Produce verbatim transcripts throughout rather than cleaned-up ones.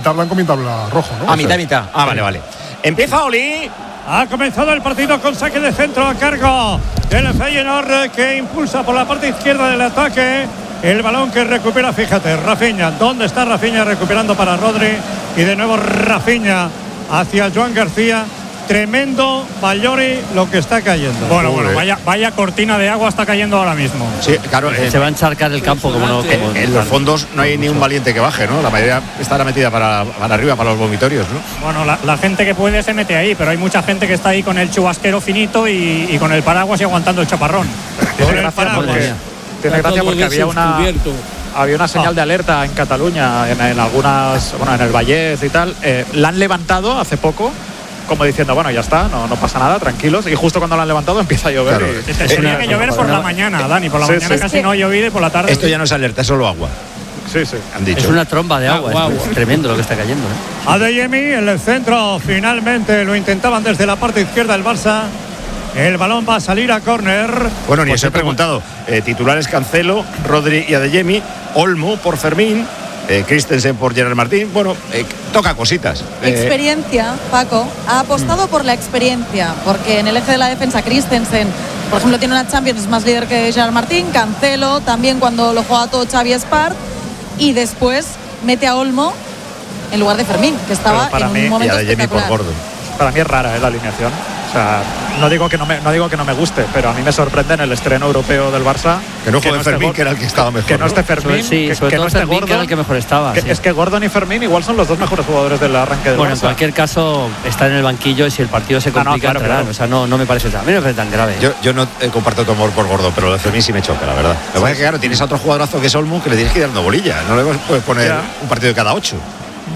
mitad blanco, mitad rojo, ¿no? A mitad, mitad. Ah, vale, vale. Empieza Oli. Ha comenzado el partido con saque de centro a cargo del Feyenoord, que impulsa por la parte izquierda del ataque. El balón que recupera, fíjate, Rafinha. ¿Dónde está Rafinha? Recuperando para Rodri. Y de nuevo Rafinha hacia Joan García. Tremendo Ballori lo que está cayendo. Bueno, bueno, vaya, vaya cortina de agua está cayendo ahora mismo. Sí, claro. Eh, se va a encharcar el campo como no. Como en los fondos no hay ni un valiente que baje, ¿no? La mayoría estará metida para, para arriba, para los vomitorios, ¿no? Bueno, la, la gente que puede se mete ahí, pero hay mucha gente que está ahí con el chubasquero finito y, y con el paraguas y aguantando el chaparrón. Tiene gracia porque, tiene gracia porque había una, había una señal de alerta en Cataluña, en, en algunas, bueno, en el Vallès y tal. Eh, la han levantado hace poco, como diciendo, bueno, ya está, no, no pasa nada, tranquilos. Y justo cuando lo han levantado empieza a llover. Claro. Y, eh, Tenía que llover por la mañana, Dani. Por la sí, mañana sí. casi no ha llovido y por la tarde. Esto ya no es alerta, es solo agua. Sí, sí. Han dicho. Es una tromba de agua. Ah, es, wow. es tremendo lo que está cayendo, ¿eh? Adeyemi, el centro, finalmente lo intentaban desde la parte izquierda del Barça. El balón va a salir a córner. Bueno, ni os he preguntado. Eh, titulares Cancelo, Rodri y Adeyemi, Olmo por Fermín, eh, Christensen por Gerard Martín. Bueno, eh, toca cositas. Eh, Experiencia, Paco. Ha apostado por la experiencia, porque en el eje de la defensa Christensen, por ejemplo, tiene una Champions, es más líder que Gerard Martín. Cancelo, también cuando lo juega todo Xavi Espart. Y después mete a Olmo en lugar de Fermín, que estaba en un mí, momento y Adeyemi por espectacular. Gordo. Para mí es rara, ¿eh?, la alineación. O sea, no digo que no me, no digo que no me guste, pero a mí me sorprende en el estreno europeo del Barça Que no juegue esté Fermín, Gor- que era el que estaba mejor. que no esté ¿no? Fermín, Sí, que, sobre que todo no esté Fermín, Gordon, que era el que mejor estaba. que- sí. Es que Gordon y Fermín igual son los dos mejores jugadores del arranque del Bueno, en Barça. cualquier caso, está en el banquillo y si el partido se No, no, complica, claro, entrará. claro. O sea, no, no me parece tan, a mí no me parece tan grave. Yo, yo no eh, comparto tu amor por Gordo, pero lo de Fermín sí me choca, la verdad. Lo que pasa es que, claro, tienes a otro jugadorazo que es Olmo que le tienes que ir dando bolilla. No le puedes poner Ya. un partido de cada ocho.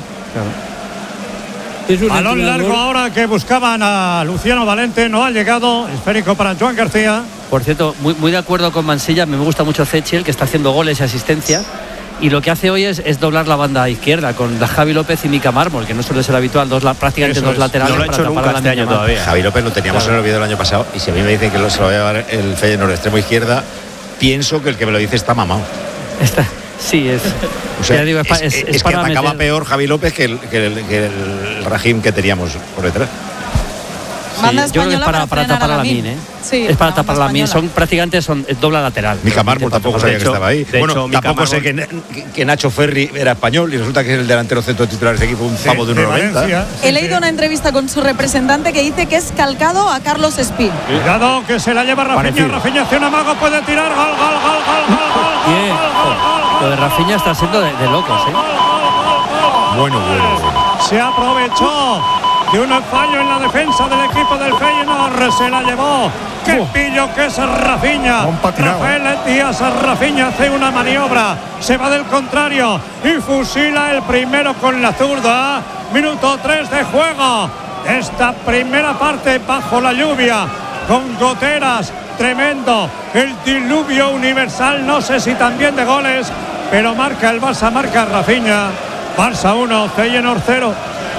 Es un Balón entrenador- largo ahora que buscaban a Luciano Valente. No ha llegado. Esférico para Joan García. Por cierto, muy, muy de acuerdo con Mansilla, me gusta mucho Zechel, que está haciendo goles y asistencias. Y lo que hace hoy es, es doblar la banda izquierda con Javi López y Mica Mármol, que no suele ser habitual, dos, la- prácticamente Eso dos es. laterales No lo ha para hecho tapar nunca a la este año Yamal. todavía. Javi López lo teníamos Claro. en el vídeo del año pasado y si a mí me dicen que lo, se lo va a llevar el Feyenoord extremo izquierda, pienso que el que me lo dice está mamado. Está- sí, es. O sea, ya digo, es, pa- es, es- es es que para atacaba meter- peor Javi López que el, que el, que el Rahim que teníamos por detrás. Sí, Banda yo creo que es española para, para para frenar tapar a a la Lamine. Min, ¿eh? Sí, es para la tapar a banda la Min. española. Son prácticamente son es dobla lateral. Mica Mármol tampoco sabía de que hecho- estaba ahí. de Bueno, hecho, Mica tampoco sé que, que Nacho Ferri era español y resulta que es el delantero centro titular de este equipo, un pavo de uno noventa. Valencia. He leído una entrevista con su representante que dice que es calcado a Carlos Espín. Cuidado que se la lleva Rafinha. Parecido. Rafinha hace un amago, puede tirar. Gol, gol, gol, gol, gol, gol, Bien. gol, gol, gol, Lo de Rafinha está siendo de, de locos, ¿eh? Bueno, bueno, bueno. Se aprovechó de un fallo en la defensa del equipo del Feyenoord. Se la llevó. ¡Qué pillo que es Rafinha! Un patinado. Rafael Díaz Rafinha hace una maniobra. Se va del contrario y fusila el primero con la zurda. Minuto tres de juego. Esta primera parte bajo la lluvia. Con goteras. Tremendo. El diluvio universal. No sé si también de goles. Pero marca el Barça, marca Rafinha. Barça uno, Feyenoord cero.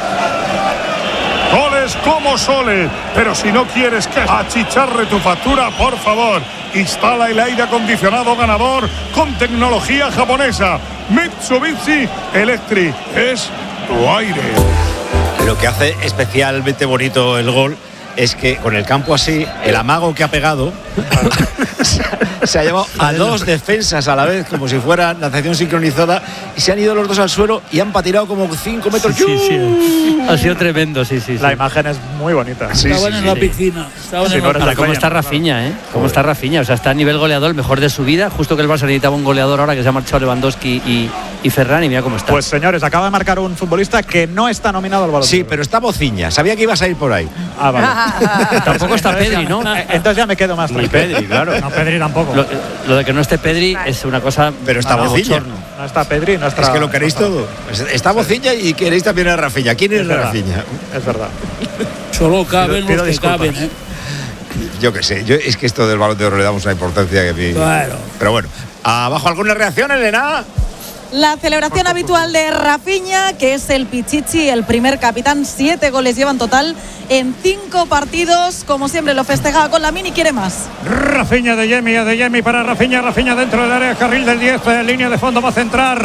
Goles como Sole, pero si no quieres que achicharre tu factura, por favor, instala el aire acondicionado ganador con tecnología japonesa. Mitsubishi Electric es tu aire. Lo que hace especialmente bonito el gol es que con el campo así, el amago que ha pegado se, ha, se ha llevado a dos defensas a la vez, como si fuera natación sincronizada, y se han ido los dos al suelo y han patinado como cinco metros. Sí, sí, sí. Ha sido tremendo, sí, sí. sí. La imagen es muy bonita. Sí, Estaban sí, en sí. la piscina. Estaban Sí, en no la eres Ahora, de ¿cómo coña, está Rafinha, eh? ¿Cómo está Rafinha? O sea, está a nivel goleador, el mejor de su vida. Justo que el Barça necesitaba un goleador ahora que se ha marchado Lewandowski y, y Ferran, y mira cómo está. Pues señores, acaba de marcar un futbolista que no está nominado al Balón de Sí, Oro. pero está bociña. Sabía que ibas a ir por ahí. Ah, vale. Tampoco está Pedri, ¿no? Eh, Entonces ya me quedo más Ni tranquilo. Pedri, claro. No, Pedri tampoco. Lo, lo de que no esté Pedri es una cosa. Pero está de bociña. bochorno. No está Pedri, no está. Es que lo queréis no está- todo. Está bociña y queréis también a Rafinha. ¿Quién es, Es verdad. Rafinha? Es verdad. Solo caben Pido- pido los que disculpas. caben, ¿eh? Yo qué sé. Yo, es que esto del Balón de Oro le damos una importancia que a mí. Claro. Pero bueno. ¿Abajo alguna reacción, Elena? La celebración habitual de Rafinha, que es el Pichichi, el primer capitán. Siete goles lleva en total en cinco partidos. Como siempre, lo festejaba con Lamine y quiere más. Rafinha de Yemi, de Yemi para Rafinha, Rafinha dentro del área, carril del diez, en línea de fondo va a centrar.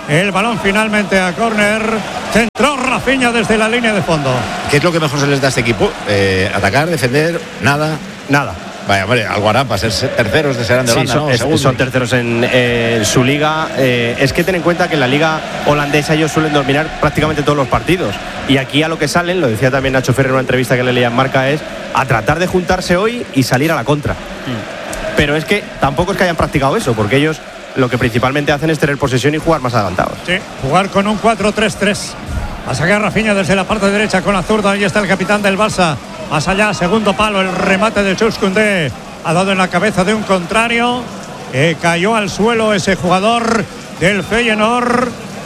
El balón finalmente a córner. Centró Rafinha desde la línea de fondo. ¿Qué es lo que mejor se les da a este equipo? Eh, ¿Atacar, defender? Nada. Nada. Vaya, hombre, algo harán para ser terceros de serán de Holanda, sí, son, ¿no? es, Segundos. son terceros en, eh, en su liga. Eh, es que ten en cuenta que en la liga holandesa ellos suelen dominar prácticamente todos los partidos. Y aquí a lo que salen, lo decía también Nacho Ferrer en una entrevista que le leía en Marca, es a tratar de juntarse hoy y salir a la contra. Mm. Pero es que tampoco es que hayan practicado eso, porque ellos lo que principalmente hacen es tener posesión y jugar más adelantados. Sí, jugar con un cuatro tres tres. A sacar Rafinha desde la parte derecha con la zurda. Ahí está el capitán del Barça. Más allá, segundo palo, el remate de Jules Koundé. Ha dado en la cabeza de un contrario. Eh, cayó al suelo ese jugador del Feyenoord.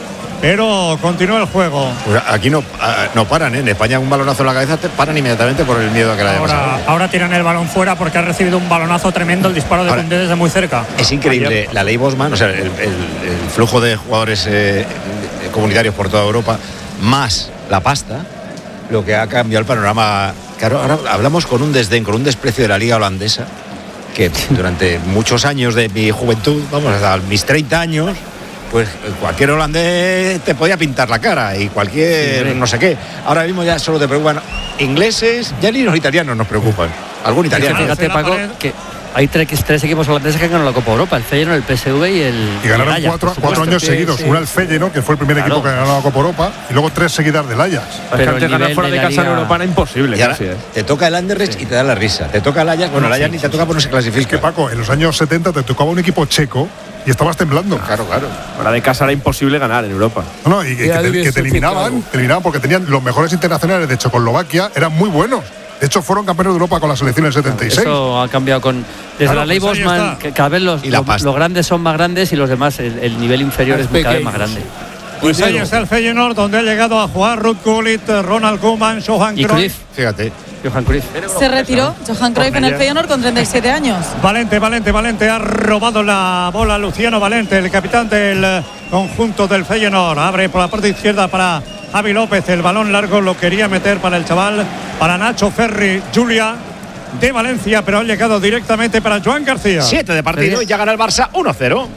Pero continúa el juego. Pues aquí no, no paran, ¿eh? En España un balonazo en la cabeza te paran inmediatamente por el miedo a que la haya Ahora, pasado. ahora tiran el balón fuera porque ha recibido un balonazo tremendo, el disparo de Koundé desde muy cerca. Es increíble. Ayer. La ley Bosman, o sea, el, el, el flujo de jugadores eh, comunitarios por toda Europa, más la pasta, lo que ha cambiado el panorama. Claro, ahora hablamos con un desdén, con un desprecio de la liga holandesa, que durante muchos años de mi juventud, vamos, hasta mis treinta años, pues cualquier holandés te podía pintar la cara y cualquier no sé qué. Ahora mismo ya solo te preocupan ingleses, ya ni los italianos nos preocupan. Algún italiano. Fíjate, Paco, que hay tres, tres equipos holandeses que han ganado la Copa Europa, el Feyenoord, el P S V y el Y ganaron el Ajax, cuatro, por cuatro años sí, seguidos. sí. Una el Feyenoord, que fue el primer Claro. equipo que ganó la Copa Europa, y luego tres seguidas del Ajax. Pero es que antes ganar fuera de, de casa en Europa era imposible. Y ahora casi, ¿eh? te toca el Anderlecht sí. y te da la risa. Te toca el Ajax, bueno, el Ajax ni te toca por no se clasifica. Es que, Paco, en los años setenta te tocaba un equipo checo y estabas temblando. Claro, claro. Fuera de casa era imposible ganar en Europa. No, no, y, y que, te, que te eliminaban, te eliminaban porque tenían los mejores internacionales de Checoslovaquia, eran muy buenos. De hecho, fueron campeones de Europa con la selección en el setenta y seis. Eso ha cambiado con desde Claro, la ley pues ahí Bosman, está. que cada vez los, Y la los, pasta. los grandes son más grandes y los demás, el, el nivel inferior es, muy- cada vez más grande. Pues ahí está el Feyenoord, donde ha llegado a jugar Ruud Gullit, Ronald Koeman, Johan Y Cruyff. Cruyff, Fíjate. Johan Cruyff. Se retiró Johan Cruyff en el Feyenoord con treinta y siete años. Valente, Valente, Valente ha robado la bola Luciano Valente, el capitán del conjunto del Feyenoord. Abre por la parte izquierda para Javi López. El balón largo lo quería meter para el chaval, para Nacho Ferri, Julia de Valencia, pero ha llegado directamente para Joan García. Siete de partido y ya gana el Barça uno cero.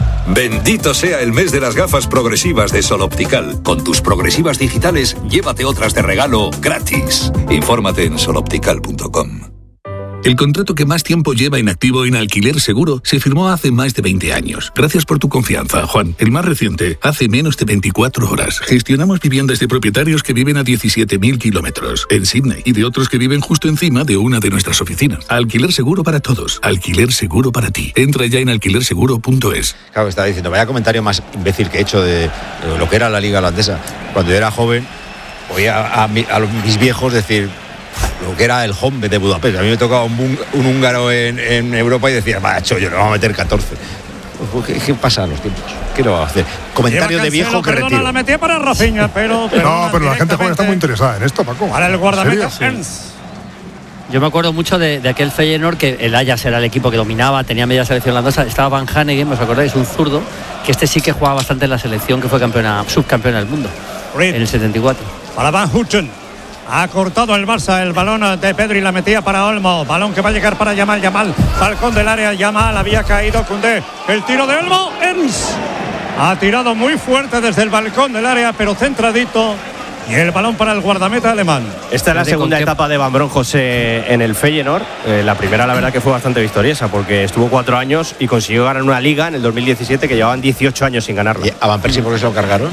Bendito sea el mes de las gafas progresivas de Sol Optical. Con tus progresivas digitales, llévate otras de regalo gratis. Infórmate en sol optical punto com. El contrato que más tiempo lleva inactivo en Alquiler Seguro se firmó hace más de veinte años. Gracias por tu confianza, Juan. El más reciente, hace menos de veinticuatro horas. Gestionamos viviendas de propietarios que viven a diecisiete mil kilómetros en Sydney y de otros que viven justo encima de una de nuestras oficinas. Alquiler Seguro para todos. Alquiler Seguro para ti. Entra ya en alquiler seguro punto es. Claro, estaba diciendo, vaya comentario más imbécil que he hecho de, de lo que era la liga holandesa. Cuando yo era joven, oía a, mi, a los, mis viejos decir lo que era el Hombe de Budapest. A mí me tocaba un, un húngaro en, en Europa y decía, vaya chollo, le vamos a meter catorce. ¿Qué, qué pasa en los tiempos? ¿Qué lo va a hacer? Comentario Lleva de viejo Cancelo, que perdona, retiro. la metía para Rafinha, pero... No, pero la gente joven está muy interesada en esto, Paco. Para el guardameta ¿En serio? Ernst. Yo me acuerdo mucho de, de aquel Feyenoord, que el Ajax era el equipo que dominaba, tenía media selección holandesa. Estaba Van Hanegem, ¿os acordáis? Un zurdo, que este sí que jugaba bastante en la selección, que fue campeona, subcampeona del mundo Reed. en el setenta y cuatro. Para Van Houten. Ha cortado el Barça el balón de Pedri, la metía para Olmo. Balón que va a llegar para Yamal, Yamal. Balcón del área, Yamal, había caído Koundé. El tiro de Olmo, Ernst. Ha tirado muy fuerte desde el balcón del área, pero centradito. Y el balón para el guardameta alemán. Esta es la segunda etapa de Van Bronckhorst en el Feyenoord. Eh, la primera, la verdad, que fue bastante victoriosa porque estuvo cuatro años y consiguió ganar una liga en el dos mil diecisiete que llevaban dieciocho años sin ganarla. ¿Y a Van Persie por qué se lo cargaron?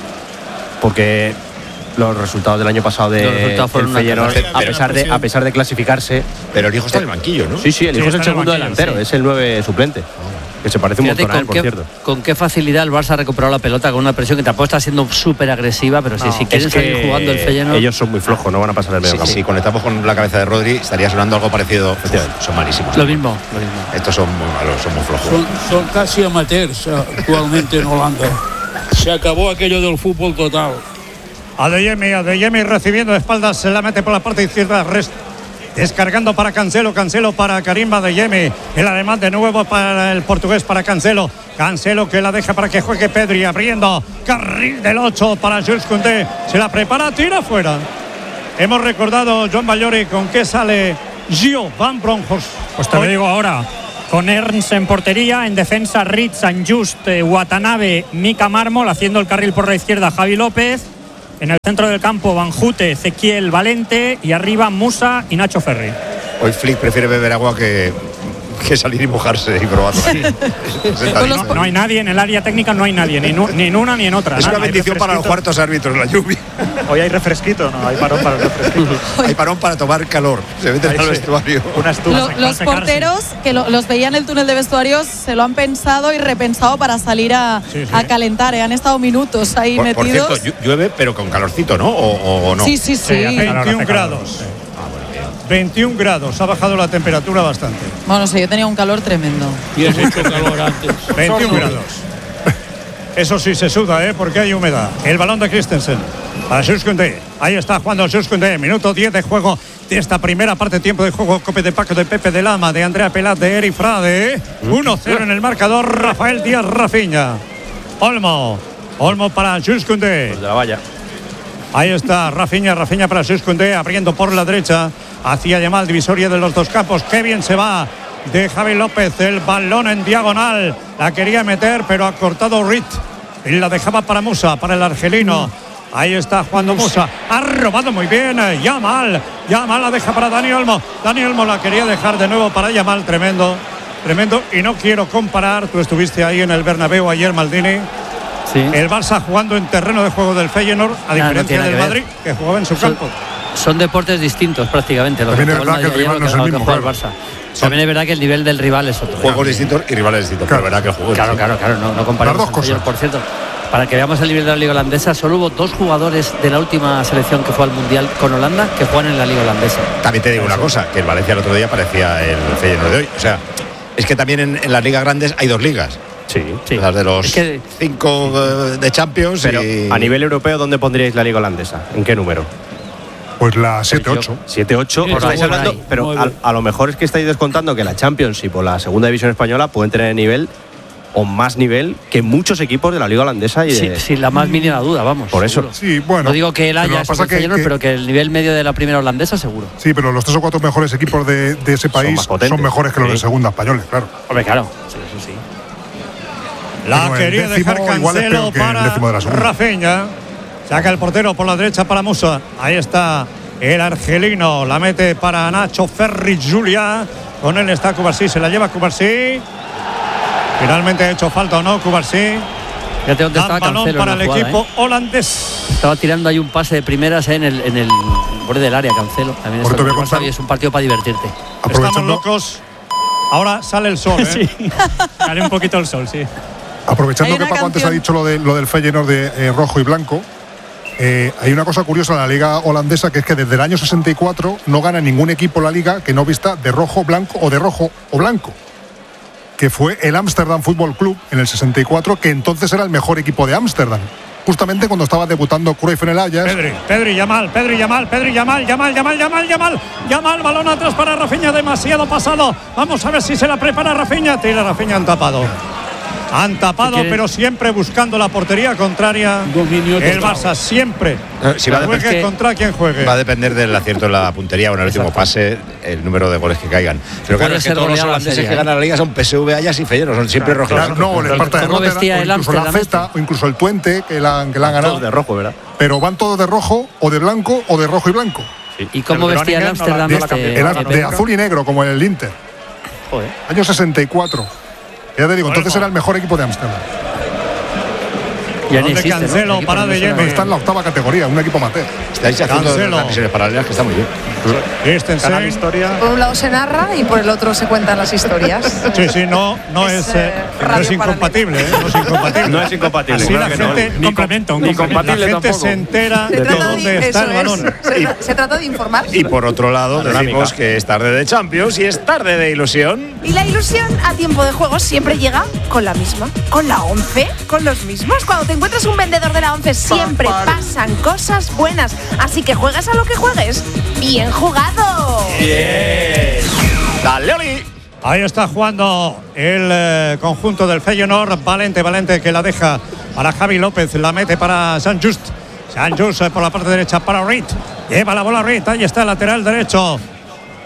Porque los resultados del año pasado de Los resultados fueron el una Feyenoord, catástrofe. a pesar de a pesar de clasificarse, Pero el hijo está en el banquillo, ¿no? sí, sí, el hijo Sí, es el está en el segundo banquillo, delantero, sí. es el nueve suplente, que se parece un Fíjate montón a él, con por qué, cierto. con qué facilidad el Barça ha recuperado la pelota con una presión que tampoco está siendo súper agresiva, pero sí, No, si quieren es que seguir jugando el Feyenoord. ellos son muy flojos, no van a pasar el medio Si, campo. si conectamos con la cabeza de Rodri, estaría sonando algo parecido. Uf, son malísimos. Lo mismo, lo mismo. Estos son muy malos, son muy flojos. Son, son casi amateurs eh, actualmente en Holanda. Se acabó aquello del fútbol total. Adeyemi, Adeyemi recibiendo de espaldas, se la mete por la parte izquierda. Rest. Descargando para Cancelo, Cancelo para Karim Adeyemi. El alemán de nuevo para el portugués, para Cancelo. Cancelo que la deja para que juegue Pedri, abriendo carril del ocho para Jules Koundé. Se la prepara, tira fuera. Hemos recordado, Joan Ballori, con qué sale Gio Van Bronckhorst. Pues te lo digo ahora. Con Ernst en portería, en defensa Ritz, San Just, eh, Watanabe, Mika Mármol, haciendo el carril por la izquierda Javi López. En el centro del campo, Banjute, Ezequiel Valente y arriba Musa y Nacho Ferri. Hoy Flick prefiere beber agua que, que salir y mojarse y probarlo. Sí. No, no hay nadie en el área técnica, no hay nadie, ni, nu, ni en una ni en otra. Es nada, una bendición para los cuartos árbitros la lluvia. Hoy hay refresquito, ¿no? Hay parón para el refresquito. Hay parón para tomar calor. Se meten al vestuario. Una estufa. Lo, los porteros que lo, los veían en el túnel de vestuarios se lo han pensado y repensado para salir a, sí, sí. a calentar. ¿eh? Han estado minutos ahí por, metidos. Por cierto, llueve, pero con calorcito, ¿no? ¿O, o no? Sí, sí, sí. sí veintiún grados. Sí. veintiún grados, ha bajado la temperatura bastante. Bueno, no sé, yo tenía un calor tremendo. Y has hecho calor antes. veintiún grados. Eso sí se suda, ¿eh? Porque hay humedad. El balón de Christensen para Jules Koundé. Ahí está jugando Jules Koundé. Minuto diez de juego de esta primera parte. Tiempo de juego. Cope de Paco, de Pepe de Lama, de Andrea Pelat, de Eri Frade. uno cero en el marcador. Rafael Díaz Rafinha. Olmo. Olmo para Jules Koundé. Pues de la valla. Ahí está Rafinha, Rafinha para Jules Koundé, abriendo por la derecha hacia Yamal, divisoria de los dos campos. Qué bien se va de Javi López, el balón en diagonal, la quería meter pero ha cortado Rit y la dejaba para Musa, para el argelino. Ahí está jugando Musa, ha robado muy bien Yamal, Yamal la deja para Dani Olmo, Dani Olmo la quería dejar de nuevo para Yamal, tremendo, tremendo. Y no quiero comparar, tú estuviste ahí en el Bernabéu ayer, Maldini. Sí. El Barça jugando en terreno de juego del Feyenoord, a nah, diferencia no del Madrid, que jugaba en su son, campo. Son deportes distintos prácticamente. También es verdad que el rival no es el mismo. Claro. El Barça. También es verdad que el nivel del rival es otro. Juegos distintos y rivales distintos. Claro, pero verdad que el juego claro, claro, claro, no, no comparamos. Las dos cosas. Por cierto, para que veamos el nivel de la Liga Holandesa, solo hubo dos jugadores de la última selección que fue al Mundial con Holanda que juegan en la Liga Holandesa. También te digo una cosa, que el Valencia el otro día parecía el Feyenoord de hoy. O sea, es que también en, en las ligas grandes hay dos ligas. Sí, sí. Las de los es que, cinco de Champions. Pero y... a nivel europeo, ¿dónde pondríais la Liga Holandesa? ¿En qué número? Pues la siete ocho. siete ocho, os estáis hablando, pero a, a lo mejor es que estáis descontando que la Championship o la segunda división española pueden tener nivel o más nivel que muchos equipos de la Liga Holandesa. Y de... sí, sin la más mínima duda, vamos. Por eso. Sí, bueno. No digo que él haya eso que, que, pero que el nivel medio de la primera holandesa, seguro. Sí, pero los tres o cuatro mejores equipos de, de ese país son, son mejores que los sí. de segunda españoles, claro. Hombre, claro. Sí, eso sí. La bueno, quería dejar Cancelo para Rafinha. Saca el portero por la derecha para Musa. Ahí está el argelino. La mete para Nacho Ferri Julia. Con él está Cubarsí. Se la lleva Cubarsí. Finalmente ha hecho falta o no Cubarsí. Fíjate dónde estaba balón Cancelo para el jugada, equipo ¿eh? holandés. Estaba tirando ahí un pase de primeras ¿eh? en, el, en el borde del área, Cancelo. También está muy contar, es un partido para divertirte. Estamos locos. Ahora sale el sol, ¿eh? Sí. Sale un poquito el sol, sí. Aprovechando que Paco canción. antes ha dicho lo, de, lo del Feyenoord de eh, rojo y blanco, eh, hay una cosa curiosa en la liga holandesa, que es que desde el año sesenta y cuatro no gana ningún equipo la liga que no vista de rojo, blanco o de rojo o blanco, que fue el Amsterdam Fútbol Club en el sesenta y cuatro, que entonces era el mejor equipo de Ámsterdam. Justamente cuando estaba debutando Cruyff en el Ajax. Pedri, Pedri, Yamal, Pedri, Yamal, Pedri, Yamal, Yamal, Yamal, Yamal, Yamal, Yamal, balón atrás para Rafinha, demasiado pasado. Vamos a ver si se la prepara Rafinha. Tira Rafinha, han tapado. Han tapado, pero siempre buscando la portería contraria. El Barça siempre. No, si va a juegue que contra quien juegue. Va a depender del acierto en la puntería o en el último pase, el número de goles que caigan. Pero claro, es que todos los holandeses que ganan la liga son P S V, Ajax y Feyenoord, son siempre rojos. Claro, no, el Esparta de Rotterdam, o incluso la Zeta, o incluso el Twente, que la, que la han ganado. Todos de rojo, ¿verdad? Pero van todos de rojo, o de blanco, o de rojo y blanco. Sí. ¿Y cómo el vestía el Amsterdam? No este, el, el, de azul y negro, como el Inter. Joder. Año sesenta y cuatro. Ya te digo, entonces era el mejor equipo de Ámsterdam. Ya ni existe, Cancelo, ¿no? para de Yeme. Está en la octava categoría, un equipo amateur. Estáis haciendo transmisiones paralelas que está muy bien. Este en historia. Por un lado se narra y por el otro se cuentan las historias. Sí, sí, no, no es, es, eh, no es incompatible, ¿eh? No es incompatible. No es incompatible. Así la gente, no. complemento, ni compatible la gente tampoco. Se entera de, de dónde de, está el balón. Es. Se, se trata de informar. Y por otro lado, decimos que es tarde de Champions y es tarde de ilusión. Y la ilusión a tiempo de juego siempre llega con la misma, con la once, con los mismos. Cuando te encuentras un vendedor de la once siempre pasan cosas buenas. Así que juegas a lo que juegues. ¡Bien jugado! ¡Bien! ¡Dale, Oli! Ahí está jugando el eh, conjunto del Feyenoord. Valente, Valente que la deja para Javi López. La mete para San Just. San Just eh, por la parte derecha para Reed. Lleva la bola Reed. Ahí está el lateral derecho.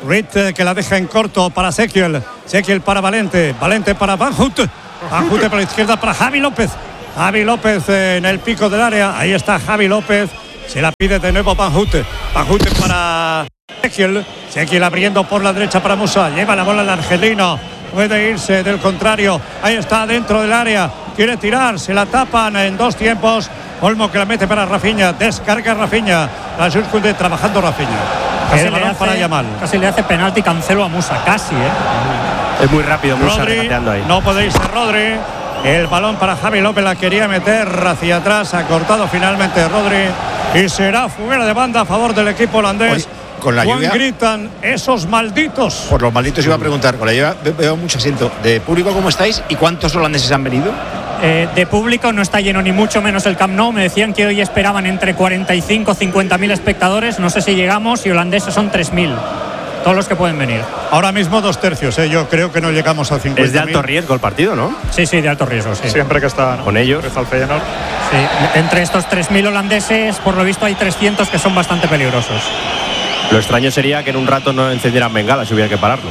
Reed eh, que la deja en corto para Sequiel. Sequiel para Valente. Valente para Van Hout. Van Hout por la izquierda para Javi López. Javi López eh, en el pico del área. Ahí está Javi López. Se la pide de nuevo Van Hout. Van Hout para Sequiel. Sequiel abriendo por la derecha para Musa. Lleva la bola el argelino. Puede irse del contrario. Ahí está dentro del área. Quiere tirar. Se la tapan en dos tiempos. Olmo que la mete para Rafinha. Descarga Rafinha. La Jules trabajando Rafinha. Casi el balón hace, para Yamal. Casi le hace penalti Cancelo a Musa. Casi, ¿eh? Es muy rápido Musa Rodri, regateando ahí. No puede irse Rodri. El balón para Javi López. La quería meter hacia atrás. Ha cortado finalmente Rodri. Y será fuera de banda a favor del equipo holandés. Oye, con la Juan lluvia, gritan esos malditos. por los malditos iba a preguntar, con la lluvia veo mucho asiento. ¿De público cómo estáis y cuántos holandeses han venido? Eh, de público no está lleno ni mucho menos el Camp Nou. Me decían que hoy esperaban entre cuarenta y cinco y cincuenta mil espectadores. No sé si llegamos, y holandeses son tres mil. Todos los que pueden venir. Ahora mismo dos tercios, ¿eh? Yo creo que no llegamos a cincuenta mil. Es de alto riesgo el partido, ¿no? Sí, sí, de alto riesgo, sí. Siempre que está, ¿no? Con ellos. Que está el Feyenoord. Sí. Entre estos tres mil holandeses, por lo visto hay trescientos que son bastante peligrosos. Lo extraño sería que en un rato no encendieran bengalas si hubiera que pararlo.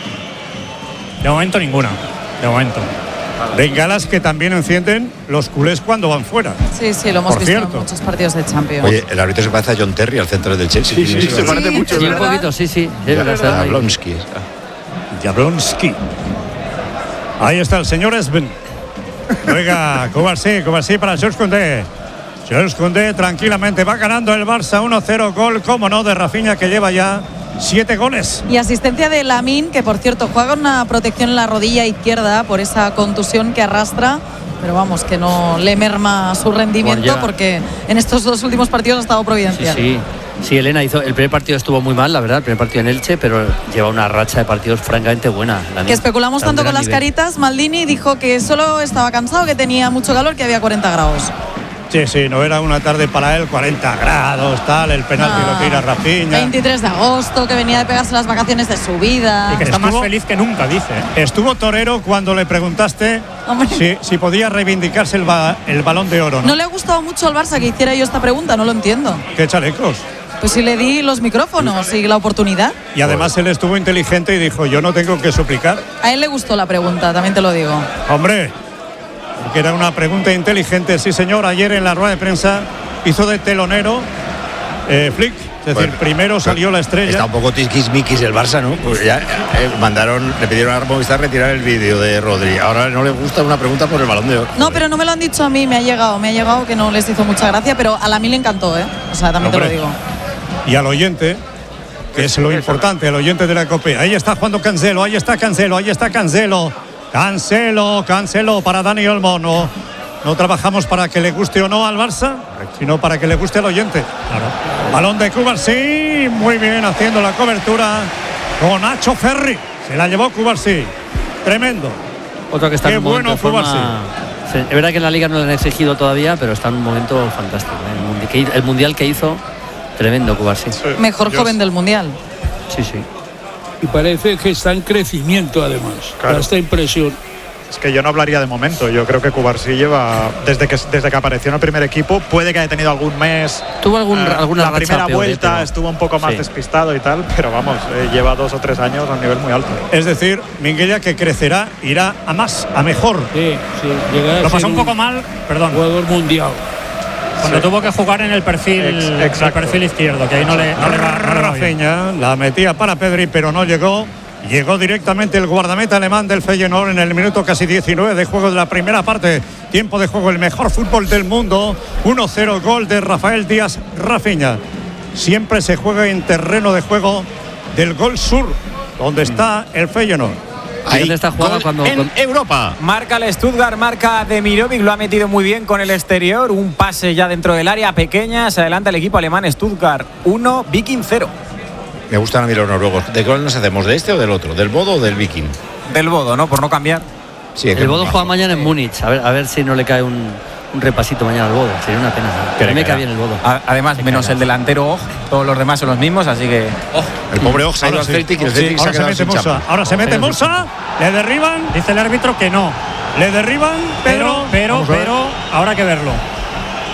De momento ninguna. De momento. Bengalas que también encienden los culés cuando van fuera. Sí, sí, lo hemos Por visto cierto. en muchos partidos de Champions. Oye, el árbitro se parece a John Terry, al centro del Chelsea. Sí, sí, sí, se parece Sí, mucho. es Sí, un verdad. poquito, sí, sí. Es verdad, está ahí. Jablonski. Jablonski. Ahí está el señor Esben. Juega Kovacic, Kovacic para Jules Koundé. Jules Koundé tranquilamente va ganando el Barça uno cero. Gol, como no, de Rafinha, que lleva ya siete goles. Y asistencia de Lamine, que por cierto juega con una protección en la rodilla izquierda por esa contusión que arrastra. Pero vamos, que no le merma su rendimiento, Bueno, ya. porque en estos dos últimos partidos ha estado Sí, providencial. sí. Sí, Elena hizo. El primer partido estuvo muy mal, la verdad, el primer partido en Elche, pero lleva una racha de partidos francamente buena. Que especulamos Está a un tanto con gran las nivel. caritas. Maldini dijo que solo estaba cansado, que tenía mucho calor, que había cuarenta grados. Sí, sí, no era una tarde para él, cuarenta grados, tal, el penalti Ah, lo tira Rafinha. veintitrés de agosto, que venía de pegarse las vacaciones de su vida. Y que está Estuvo- más feliz que nunca, dice. Estuvo torero cuando le preguntaste Hombre. si, si podía reivindicarse el, ba- el balón de oro, ¿no? No le ha gustado mucho al Barça que hiciera yo esta pregunta, no lo entiendo. Qué chalecos. Pues sí le di los micrófonos y la oportunidad. Y además él estuvo inteligente y dijo, yo no tengo que suplicar. A él le gustó la pregunta, también te lo digo. Hombre, que era una pregunta inteligente. Sí, señor, ayer en la rueda de prensa hizo de telonero eh, Flick. Es decir, Bueno, primero salió la estrella. Está un poco tiquismiquis el Barça, ¿no? Pues ya eh, mandaron, le pidieron a Movistar retirar el vídeo de Rodri. Ahora no le gusta una pregunta por el balón de oro. No, pero no me lo han dicho a mí, me ha llegado, me ha llegado que no les hizo mucha gracia, pero a la mí le encantó, ¿eh? O sea, también Hombre. te lo digo. Y al oyente, que es lo importante, el oyente de la Copa. Ahí está jugando Cancelo, ahí está Cancelo, ahí está Cancelo. Cancelo, Cancelo para Dani Olmo. No, no trabajamos para que le guste o no al Barça, sino para que le guste al oyente. Balón de Cubarsí, muy bien haciendo la cobertura con Nacho Ferri. Se la llevó Cubarsí. Tremendo. Otro que está Qué en un momento bueno de forma- Cubarsí. Sí, es verdad que en la Liga no le han exigido todavía, pero está en un momento fantástico. ¿eh? El, mundi- que- el mundial que hizo, tremendo Cubarsí. Mejor Yo- joven del Mundial. Sí, sí. Y parece que está en crecimiento además. Claro. Da esta impresión. Es que yo no hablaría de momento. Yo creo que Cubarsí lleva, desde que, desde que apareció en el primer equipo, puede que haya tenido algún mes. Tuvo algún, eh, alguna la racha primera peor, ¿eh? vuelta Pero- estuvo un poco más Sí. despistado y tal, pero vamos, eh, lleva dos o tres años a un nivel muy alto. Es decir, Minguella que crecerá, irá a más, a mejor. Sí, sí. Llegará a Lo ser pasó un poco mal, perdón, jugador mundial. cuando Sí. tuvo que jugar en el perfil, Ex- el exacto. perfil izquierdo, que ahí no le, no le va, no le va bien. Rafinha la metía para Pedri, pero no llegó. Llegó directamente el guardameta alemán del Feyenoord en el minuto casi diecinueve de juego de la primera parte. Tiempo de juego, el mejor fútbol del mundo. uno cero, gol de Rafael Díaz Rafinha. Siempre se juega en terreno de juego del Gol Sur, donde está el Feyenoord. ¿Y dónde está jugando gol cuando, en cuando- Europa. Marca el Stuttgart, marca Demirovic, lo ha metido muy bien con el exterior. Un pase ya dentro del área pequeña. Se adelanta el equipo alemán. Stuttgart uno, Viking cero. Me gustan a mí los noruegos. ¿De cuál nos hacemos? ¿De este o del otro? ¿Del Bodo o del Viking? Del Bodo, ¿no? Por no cambiar. Sí, es que El Bodo es juega majo. mañana en Múnich. A ver, a ver si no le cae un, un repasito mañana al Bodo. Sería una pena. ¿no? Que A mí le me cae caerá. bien el Bodo. A- Además, Me menos caerá. el delantero Og, todos los demás son los mismos, así que. El pobre Ox ha ido Ahora al sí. Celtic y el Sí, Celtic se ha ahora se quedado mete sin Musa. chamba. Ahora se mete Pero- Musa. Le derriban. Dice el árbitro que no, Le derriban, pero, pero. pero, Vamos a ver. pero, habrá que verlo.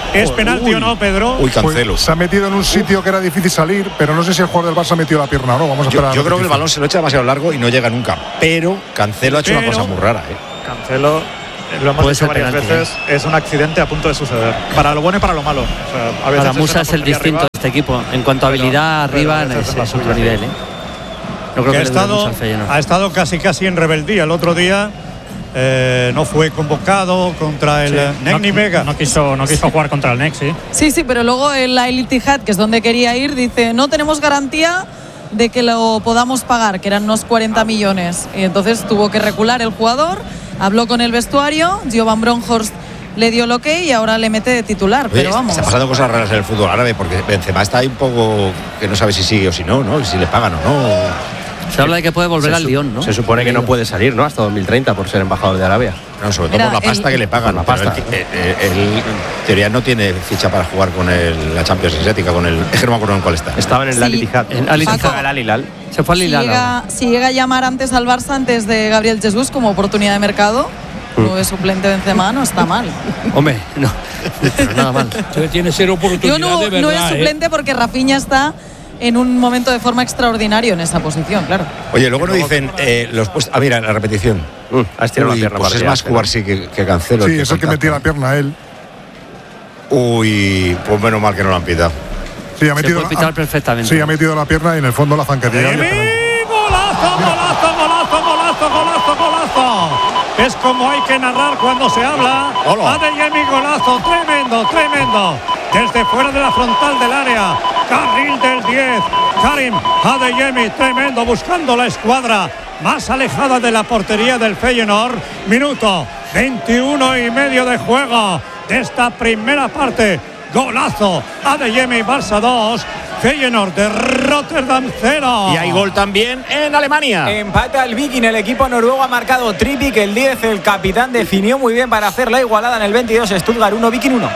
¿Es penalti o no, Pedro? Uy, Cancelo. Pues se ha metido en un sitio que era difícil salir, pero no sé si el jugador del Barça ha metido la pierna o no. Vamos a esperar. Yo, yo creo que el balón se lo echa demasiado largo y no llega nunca. Pero Cancelo ha hecho pero, una cosa muy rara, ¿eh? Cancelo, lo hemos dicho varias penalti, veces, ¿eh? Es un accidente a punto de suceder. Para lo bueno y para lo malo. O sea, a veces para Musa es el distinto arriba, de este equipo. En cuanto a habilidad, pero, arriba pero es, es, es otro nivel, ¿eh? No creo que, que ha, estado, ha estado casi casi en rebeldía. El otro día eh, no fue convocado contra el sí. Nec no, Vega. No quiso, no quiso jugar contra el Nec, sí. Sí, sí, pero luego el Al Ittihad, que es donde quería ir, dice no tenemos garantía de que lo podamos pagar, que eran unos cuarenta millones. Y entonces tuvo que recular el jugador, habló con el vestuario, Jovan Bronkhorst le dio el ok y ahora le mete de titular. Oye, pero vamos. Está pasando cosas raras en el fútbol árabe porque Benzema está ahí un poco que no sabe si sigue o si no, ¿no? Si le pagan o no. Se habla de que puede volver se al Lyon, ¿no? Se supone que no puede salir, ¿no? Hasta dos mil treinta por ser embajador de Arabia. No, sobre todo Mira, por la pasta el, que le pagan. La pasta. Él, él, él, en teoría no tiene ficha para jugar con el, la Champions Asiática, con el. Es que no me acuerdo en cuál está. Estaba en el sí. Al Ittihad. En Al Ittihad, el Al Hilal. Se fue al Hilal. Si llega, si llega a llamar antes al Barça, antes de Gabriel Jesús, como oportunidad de mercado, no es suplente de Benzema, no está mal. Hombre, no. Pero nada mal. Tiene cero oportunidad. Yo no, de verdad, no es suplente ¿eh? porque Rafinha está en un momento de forma extraordinario en esa posición, claro. Oye, luego nos dicen eh, los puestos. Ah, mira, la repetición. Uh, has tirado Uy, la pierna. Pues es más jugar sí que, que Cancelo. Sí, es el que metía la pierna a él. Uy, pues menos mal que no lo han pitado. Sí, ha metido, Se puede pitar perfectamente. Sí, ha metido la pierna y en el fondo la zancadilla. ¡Golazo, golazo, golazo, golazo, golazo, golazo! Es como hay que narrar cuando se habla. Adeyemi, golazo, tremendo, tremendo. Desde fuera de la frontal del área, carril del diez. Karim Adeyemi, tremendo, buscando la escuadra más alejada de la portería del Feyenoord. Minuto veintiuno y medio de juego de esta primera parte. Golazo, Adeyemi, Barça dos, Feyenoord de Rotterdam cero. Y hay gol también en Alemania. Empata el Viking, el equipo noruego ha marcado Trippic, el diez, el capitán definió muy bien para hacer la igualada en el veintidós, Stuttgart uno, Viking uno.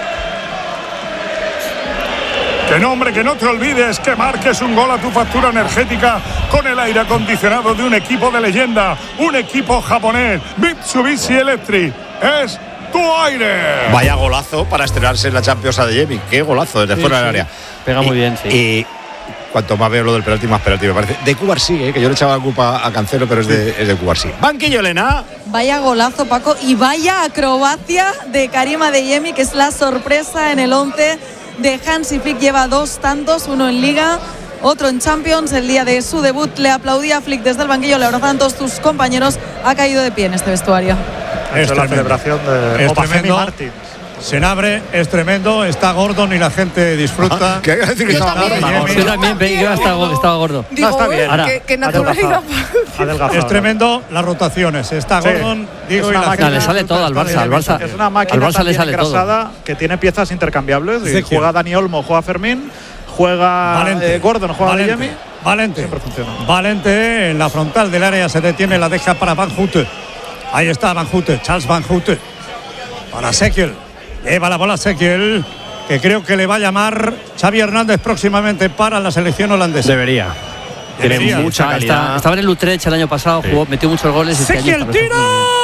Que no, hombre, que no te olvides que marques un gol a tu factura energética con el aire acondicionado de un equipo de leyenda, un equipo japonés, Mitsubishi Electric. Es tu aire. Vaya golazo para estrenarse en la Champions Adeyemi. Qué golazo desde sí, fuera sí. del área. Pega y, muy bien, sí. Y cuanto más veo lo del penalti, más penalti me parece. De Cubarsí, ¿eh? Que yo le echaba la culpa a Cancelo, pero es de, es de Cubarsí. Banquillo, Elena. Vaya golazo, Paco, y vaya acrobacia de Karim Adeyemi, que es la sorpresa en el once de Hansi Flick. Lleva dos tantos, uno en Liga, otro en Champions. El día de su debut le aplaudía a Flick desde el banquillo, le abrazaban todos sus compañeros. Ha caído de pie en este vestuario. Es la celebración de Obafemi Martins. Senabre es tremendo, está Gordon y la gente disfruta. ¿Qué hay que decir que estaba gordo? Yo también veía que estaba, estaba gordo. Digo, no, está bien. Ahora, que, que naturalidad. Es tremendo las rotaciones. Está Gordon, sí, digo, y la máquina, le sale todo al Barça. Al Barça, es una máquina al Barça le sale engrasada todo. Que tiene piezas intercambiables. Y sí, juega Dani Olmo, juega Fermín, juega eh, Gordon, juega Adeyemi. Valente. Siempre funciona. Valente en la frontal del área se detiene, la deja para Van Houte. Ahí está Van Houte, Charles Van Houte. Para Sekiel. Lleva la bola Sekiel, que creo que le va a llamar Xavi Hernández próximamente para la selección holandesa. Debería. Tiene Debería. mucha calidad. Está, estaba en el Utrecht el año pasado, sí. jugó, metió muchos goles. Sekiel tira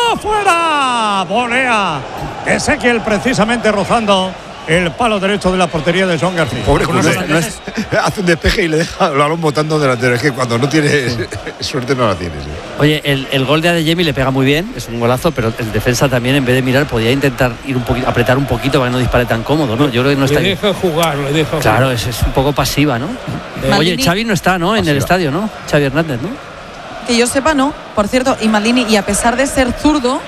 fuera, volea. Ezequiel precisamente rozando el palo derecho de la portería de Joan García. Pobre no, no es, hace un despeje y le deja el balón botando delantero. Es que cuando no tienes suerte no la tienes. ¿eh? Oye, el, el gol de Adeyemi le pega muy bien, es un golazo, pero el defensa también, en vez de mirar, podía intentar ir un poquito, apretar un poquito para que no dispare tan cómodo, ¿no? Yo creo que no está. Le deja jugar, le deja jugar. Claro, es, es un poco pasiva, ¿no? Eh, Oye, Xavi no está, ¿no? En pasiva. El estadio, ¿no? Xavi Hernández, ¿no? Que yo sepa, no. Por cierto, y Maldini, y a pesar de ser zurdo,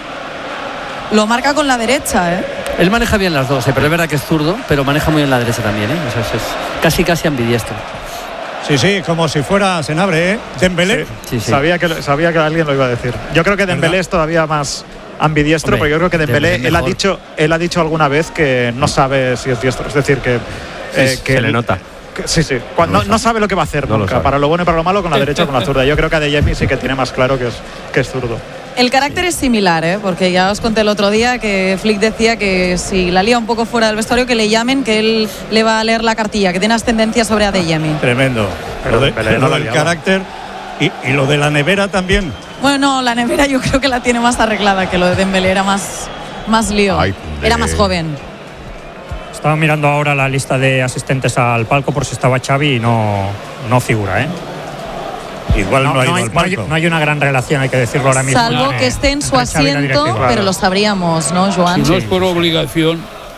lo marca con la derecha, ¿eh? Él maneja bien las dos, ¿eh? Pero es verdad que es zurdo, pero maneja muy bien la derecha también, ¿eh? O sea, es casi casi ambidiestro. Sí, sí, como si fuera Senabre, ¿eh? Dembélé. Sí, sí, sí. Sabía, que, sabía que alguien lo iba a decir. Yo creo que Dembélé es todavía más ambidiestro, porque yo creo que Dembélé, Dembélé él, ha dicho, él ha dicho alguna vez que no sabe si es diestro. Es decir, que, eh, que se le nota. Que, sí, sí. Cuando, no, no sabe lo que va a hacer no nunca. Para lo bueno y para lo malo, con la derecha o con la zurda. Yo creo que Adeyemi sí que tiene más claro que es, que es zurdo. El carácter es similar, ¿eh? Porque ya os conté el otro día que Flick decía que si la lía un poco fuera del vestuario, que le llamen, que él le va a leer la cartilla, que tiene ascendencia sobre Adeyemi. Tremendo. Pero de, pero lo del carácter y, y lo de la nevera también. Bueno, no, la nevera yo creo que la tiene más arreglada, que lo de Dembélé era más, más lío. Ay, era más joven. Estaba mirando ahora la lista de asistentes al palco por si estaba Xavi y no, no figura, ¿eh? Igual no, no, ha ido hay, al palco. no, hay, no hay una gran relación, hay que decirlo ahora mismo. Salvo que esté en su asiento, pero lo sabríamos, ¿no, Joan? Si no es por obligación.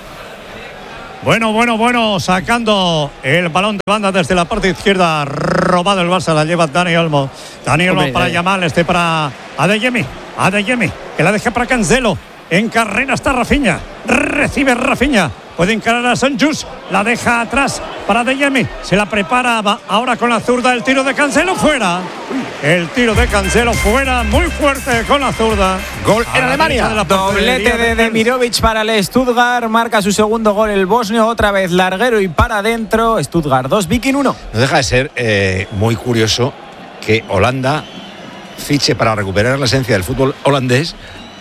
Bueno, bueno, bueno, sacando el balón de banda desde la parte izquierda, robado el Barça, la lleva Dani Olmo. Dani Olmo para Yamal, este para Adeyemi, Adeyemi, que la deja para Cancelo. En carrera está Rafinha, recibe Rafinha, puede encarar a Sanjus, la deja atrás para Adeyemi, se la prepara ahora con la zurda, el tiro de Cancelo fuera. El tiro de Cancelo fuera, muy fuerte con la zurda. Gol en Alemania. Doblete de Demirovic para el Stuttgart. Marca su segundo gol el bosnio. Otra vez larguero y para adentro. Stuttgart dos, Viking uno. No deja de ser eh, muy curioso que Holanda fiche para recuperar la esencia del fútbol holandés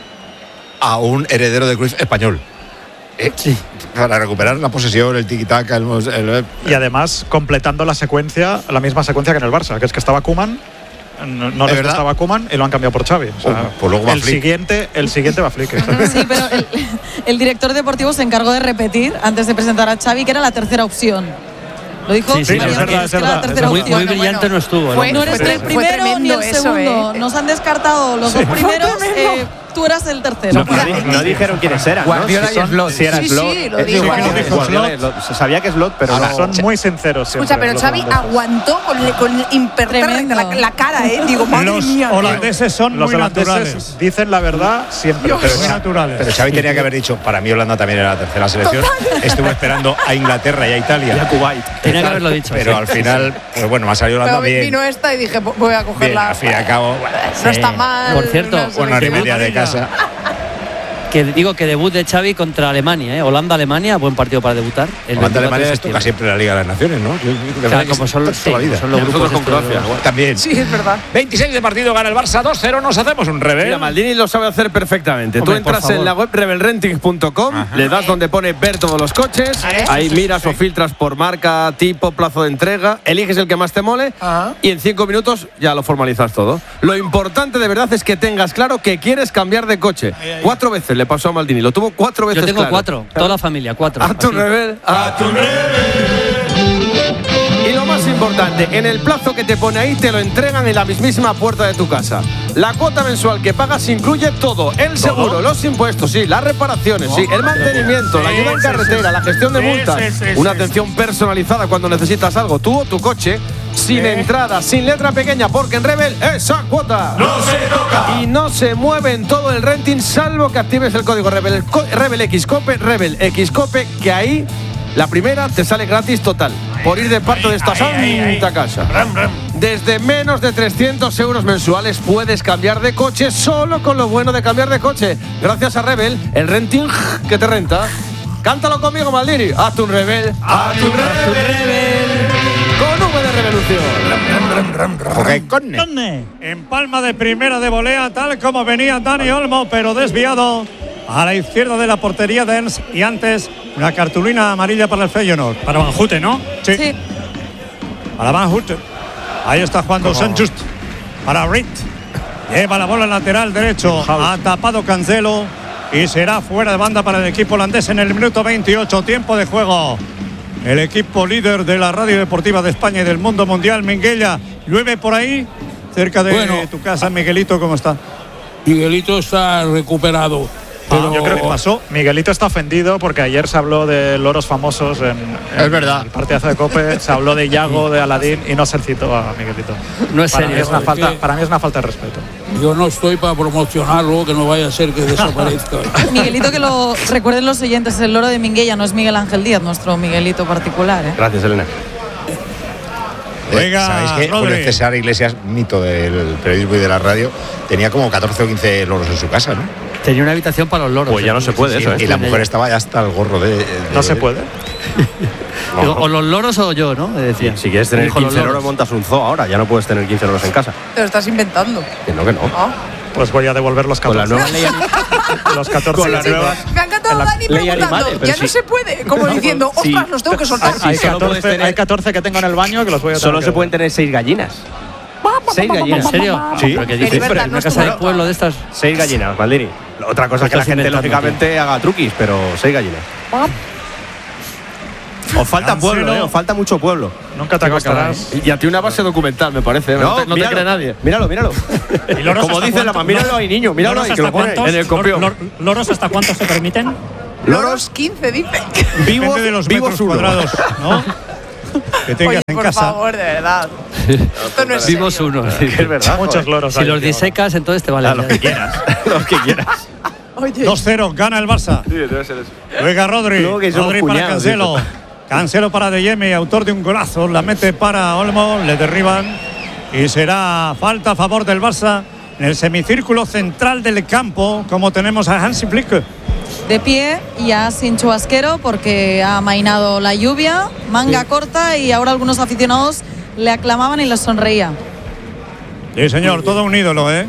a un heredero de Cruyff español. Eh, sí. Para recuperar la posesión, el tiki-taka, el, el... Y además completando la secuencia, la misma secuencia que en el Barça, que es que estaba Koeman. No, no les gustaba Koeman y lo han cambiado por Xavi. O sea, oh, pues luego va el, siguiente, el siguiente va a Flick. Sí, pero el, el director deportivo se encargó de repetir antes de presentar a Xavi que era la tercera opción. Lo dijo. Sí, sí, es verdad, es verdad. Muy, muy brillante no estuvo. Fue, no eres ni el primero ni el segundo. Eso, ¿eh? Nos han descartado los sí. dos primeros. Eh, tú eras el tercero. No, no, no dijeron quiénes eran. Guardiola ¿no? y Slot. Si era sí, Slot. Sí, lo dijo. Se sabía que Slot, pero ahora, no. Son muy sinceros siempre. Escucha, pero Xavi aguantó con, con imperternamente la, la cara, ¿eh? Digo, madre los mía. Los holandeses son los muy holandeses naturales. Dicen la verdad siempre. Pero, muy naturales. Pero Xavi tenía que haber dicho, para mí Holanda también era la tercera selección. Total. Estuvo esperando a Inglaterra y a Italia. Y a Kuwait. Tenía que haberlo dicho. Pero sí. Al final, pues bueno, me ha salido Holanda bien. Vino esta y dije, voy a cogerla. Bien, al fin y al cabo, bueno, no está mal. Por cierto, una hora y media de casa. Que digo que debut de Xavi contra Alemania, ¿eh? Holanda-Alemania, buen partido para debutar. Holanda-Alemania les toca siempre la Liga de las Naciones, ¿no? Yo, claro, como son, sí, vida. son los grupos con Croacia. También. Sí, es verdad. veintiséis de partido, gana el Barça dos cero, nos hacemos un rebel. Mira, Maldini lo sabe hacer perfectamente. Hombre, tú entras en la web rebel renting punto com, le das donde pone ver todos los coches, ahí miras o filtras por marca, tipo, plazo de entrega, eliges el que más te mole Ajá. y en cinco minutos ya lo formalizas todo. Lo importante de verdad es que tengas claro que quieres cambiar de coche. Ay, ay. Cuatro veces le pasó a Maldini, lo tuvo cuatro veces. Yo tengo claro. cuatro, toda la familia, cuatro. A tu rebel, a tu rebel. Y lo más importante, en el plazo que te pone ahí te lo entregan en la mismísima puerta de tu casa. La cuota mensual que pagas incluye todo: el seguro, ¿todo? Los impuestos, sí, las reparaciones, no, sí, el mantenimiento, sí, la ayuda en carretera, sí, la gestión de multas, sí, sí, sí, una atención sí. personalizada cuando necesitas algo, tú o tu coche, sin ¿Eh? entrada, sin letra pequeña, porque en Rebel esa cuota no se toca y no se mueve en todo el renting, salvo que actives el código Rebel, el co Rebel Xcope, Rebel Xcope, que ahí la primera te sale gratis total por ir de parte de esta santa casa. Desde menos de trescientos euros mensuales puedes cambiar de coche solo con lo bueno de cambiar de coche. Gracias a Rebel, el renting que te renta. Cántalo conmigo, Maldini. Hazte un Rebel. Hazte un Rebel. Con V de revolución. Okay. En palma de primera de volea, tal como venía Dani Olmo, pero desviado a la izquierda de la portería de Ernst. Y antes, una cartulina amarilla para el Feyenoord. Para Van Houten, ¿no? Sí. sí. Para Van Houten. Ahí está jugando Sanjust. Para Reed. Lleva la bola lateral derecho. Ha tapado Cancelo. Y será fuera de banda para el equipo holandés en el minuto veintiocho. Tiempo de juego. El equipo líder de la radio deportiva de España y del mundo mundial, Minguella. Llueve por ahí, cerca de bueno, tu casa. Miguelito, ¿cómo está? Miguelito está recuperado. Pero ah, yo creo que pasó. Miguelito está ofendido porque ayer se habló de loros famosos en, en es verdad. el partidazo de Cope. Se habló de Iago, de Aladín y no se citó a Miguelito. No es para serio. Mí es una falta, para mí es una falta de respeto. Yo no estoy para promocionarlo, que no vaya a ser que desaparezca. Miguelito, que lo recuerden los oyentes, el loro de Minguella no es Miguel Ángel Díaz, nuestro Miguelito particular. ¿eh? Gracias, Elena. Venga, ¿sabéis que Julio César Iglesias, mito del periodismo y de la radio, tenía como catorce o quince loros en su casa, ¿no? Tenía una habitación para los loros. Pues ya no se puede sí, eso, ¿eh? Y la mujer estaba ya hasta el gorro de... de ¿No de, se puede? No. O los loros o yo, ¿no? Decía. Si quieres tener quince loros, loros, montas un zoo ahora. Ya no puedes tener quince loros en casa. Te lo estás inventando. Que no, que no. ¿Ah? Pues voy a devolver los catorce. Con la nueva ley. Los catorce. Con la nueva. Me ha encantado Dani preguntando. Animales, ya sí. no se puede. Como diciendo, ostras, sí. los tengo que soltar. Hay, catorce, tener... hay catorce que tengo en el baño que los voy a Solo que se pueden tener seis gallinas. ¿Seis gallinas? ¿En serio? Sí. ¿Pero qué dices? Verdad, ¿Una casa de pueblo de estas? Seis gallinas, Maldini. Otra cosa es que la gente, lógicamente, haga truquis, pero seis gallinas. Os falta pueblo, ¿eh? Os falta mucho pueblo. Nunca te acostarás. Y a ti una base documental, me parece. No, no te, no te cree nadie. Míralo, míralo. Como dice la mamá, míralo ahí, niño, míralo ahí, que lo pone en el copión. Lor, ¿Loros hasta cuántos se permiten? Loros quince, dice. Vivos de los vivos metros cuadrados, ¿no? Que tengas Oye, en por casa. favor, de verdad. Esto no es Vimos serio. uno. Sí, es verdad. Muchos loros. Si los disecas, entonces te vale. A los que quieras. Los que quieras. Oye. dos cero, gana el Barça. Sí, debe ser eso. Juega Rodri. Luego que somos Rodri para cuñados, Cancelo. eso. Cancelo para De Jemi, autor de un golazo. La mete para Olmo, le derriban. Y será falta a favor del Barça en el semicírculo central del campo, como tenemos a Hansi Flick. De pie, ya sin chubasquero porque ha amainado la lluvia, manga sí. corta y ahora algunos aficionados le aclamaban y les sonreía. Sí, señor, todo un ídolo, ¿eh?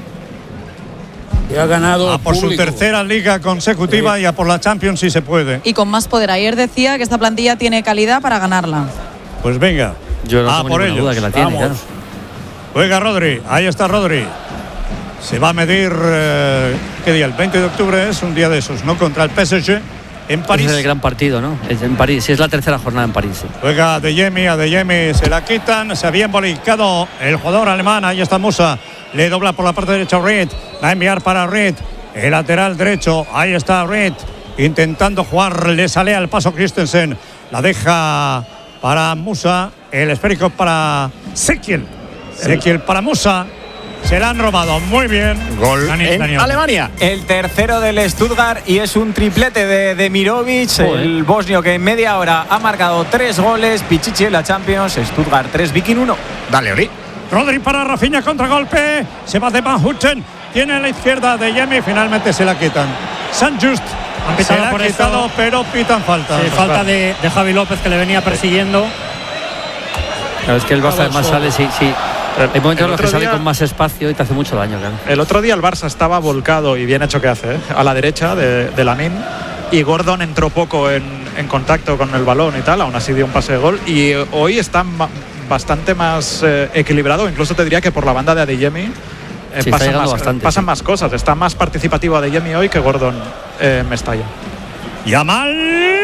Y ha ganado a por público. Su tercera liga consecutiva sí. y a por la Champions si se puede. Y con más poder. Ayer decía que esta plantilla tiene calidad para ganarla. Pues venga, Yo no a tengo por ninguna ellos. duda que la tiene, claro. Juega Rodri, ahí está Rodri. Se va a medir, eh, ¿qué día? El veinte de octubre es un día de esos, ¿no? Contra el P S G en París. Ese es el gran partido, ¿no? Es en París, sí, es la tercera jornada en París. Sí. Juega De Jemi, a De Jemi se la quitan, se había embolicado el jugador alemán, ahí está Musa, le dobla por la parte derecha Reed, va a enviar para Reed, el lateral derecho, ahí está Reed, intentando jugar, le sale al paso Christensen, la deja para Musa, el esférico para Sekiel, Sekiel para Musa. Se la han robado muy bien. Gol Dani, en Dani, Alemania. El tercero del Stuttgart y es un triplete de Demirovic, Joder. el bosnio que en media hora ha marcado tres goles. Pichichi en la Champions, Stuttgart tres, Viking uno. Dale, Ori. Rodri para Rafinha, contragolpe. Se va de Van Houten. Tiene a la izquierda De Jemi. Finalmente se la quitan. San Just. Han Se pitado la ha por quitado, eso. pero pitan falta. Sí, falta de, de Javi López que le venía persiguiendo. Claro, es que el Barça además sale, sí, sí. Hay momentos en los que sale día, con más espacio y te hace mucho daño, claro. El otro día el Barça estaba volcado y bien hecho que hace, ¿eh? A la derecha de, de Lamine. Y Gordon entró poco en, en contacto con el balón y tal, aún así dio un pase de gol. Y eh, hoy está ma- bastante más eh, equilibrado, incluso te diría que por la banda de Adeyemi eh, Sí, pasan, más, bastante, pasan sí. más cosas. Está más participativo Adeyemi hoy que Gordon eh, en Mestalla. Yamal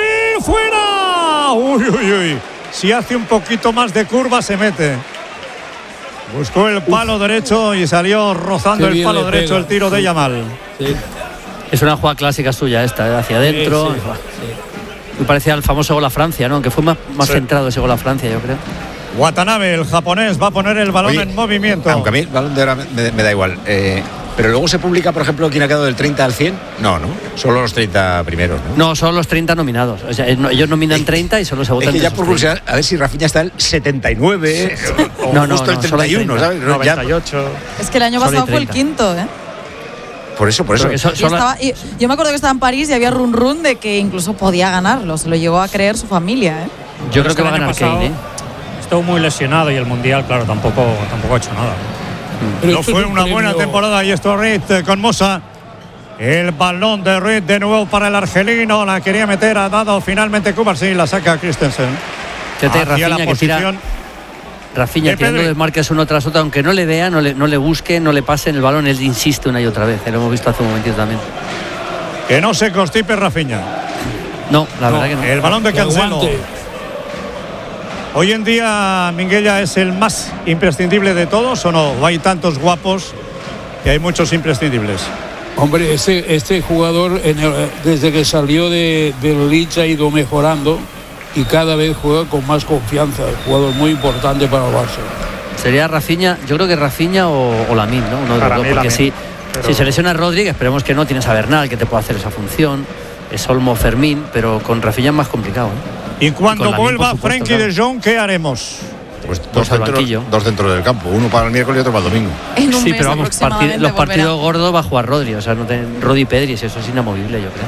fuera. Uy, uy, uy. Si hace un poquito más de curva se mete. Buscó el palo Uf. derecho y salió rozando Qué el palo le derecho pega. el tiro de Yamal. Sí. Es una jugada clásica suya esta, ¿eh? Hacia adentro. Sí, sí, Me parecía el famoso gol a Francia, ¿no? Que fue más, más Sí. centrado ese gol a Francia, yo creo. Watanabe, el japonés, va a poner el balón Oye, en movimiento. Aunque a mí el balón de oro me, me da igual. Eh, pero luego se publica, por ejemplo, quién ha quedado del treinta al cien. No, no. Solo los treinta primeros, ¿no? No, son los treinta nominados. O sea, ellos nominan treinta y solo se votan. Es que de ya esos por treinta. curiosidad, a ver si Rafinha está el setenta y nueve Sí. o No, no, justo no, el solo hay treinta y uno, treinta. ¿sabes? noventa y ocho. Es que el año Solo hay pasado fue el treinta. quinto, ¿eh? Por eso, por eso. Porque son- Y son la- estaba- y yo me acuerdo que estaba en París y había run run de que incluso podía ganarlo. Se lo llegó a creer su familia, ¿eh? Yo creo Es que va a el año ganar pasado Kane, ¿eh? Estuvo muy lesionado y el Mundial, claro, tampoco, tampoco ha hecho nada. Pero No esto fue es un una buena premio- temporada y esto Reed eh, con Mosa. El balón de Reed de nuevo para el argelino. La quería meter, ha dado finalmente Cubarsí. La saca Christensen. Fíjate, Hacia la Rafinha que tira. posición. Rafinha de tirando Pedri. desmarques uno tras otro, aunque no le vea, no le, no le busque, no le pase en el balón, él insiste una y otra vez. Lo hemos visto hace un momentito también. Que no se constipe Rafinha. No, la verdad que no. El balón de Que Cancelo. aguante. Hoy en día Minguella es el más imprescindible de todos, ¿o no? ¿O hay tantos guapos que hay muchos imprescindibles? Hombre, este, este jugador en el- desde que salió de, del Leeds ha ido mejorando y cada vez juega con más confianza. Jugador muy importante para el Barça. Sería Rafinha, yo creo que Rafinha o, o Lamine, ¿no? Uno de Para los mí dos, porque Lamine, si, pero- si se lesiona Rodríguez, esperemos que no, tienes a Bernal que te puede hacer esa función, es Olmo, Fermín, pero con Rafinha es más complicado, ¿eh? Y cuando con Lamine, vuelva por supuesto, Frenkie claro. de Jong, ¿qué haremos? Pues Pues dos al centros, banquillo. dos centros del campo. Uno para el miércoles y otro para el domingo. En un Sí, mes pero vamos, aproximadamente partid- los volverá. partidos gordos va a jugar Rodri, o sea, no te, Rodri y Pedri, eso es inamovible, yo creo.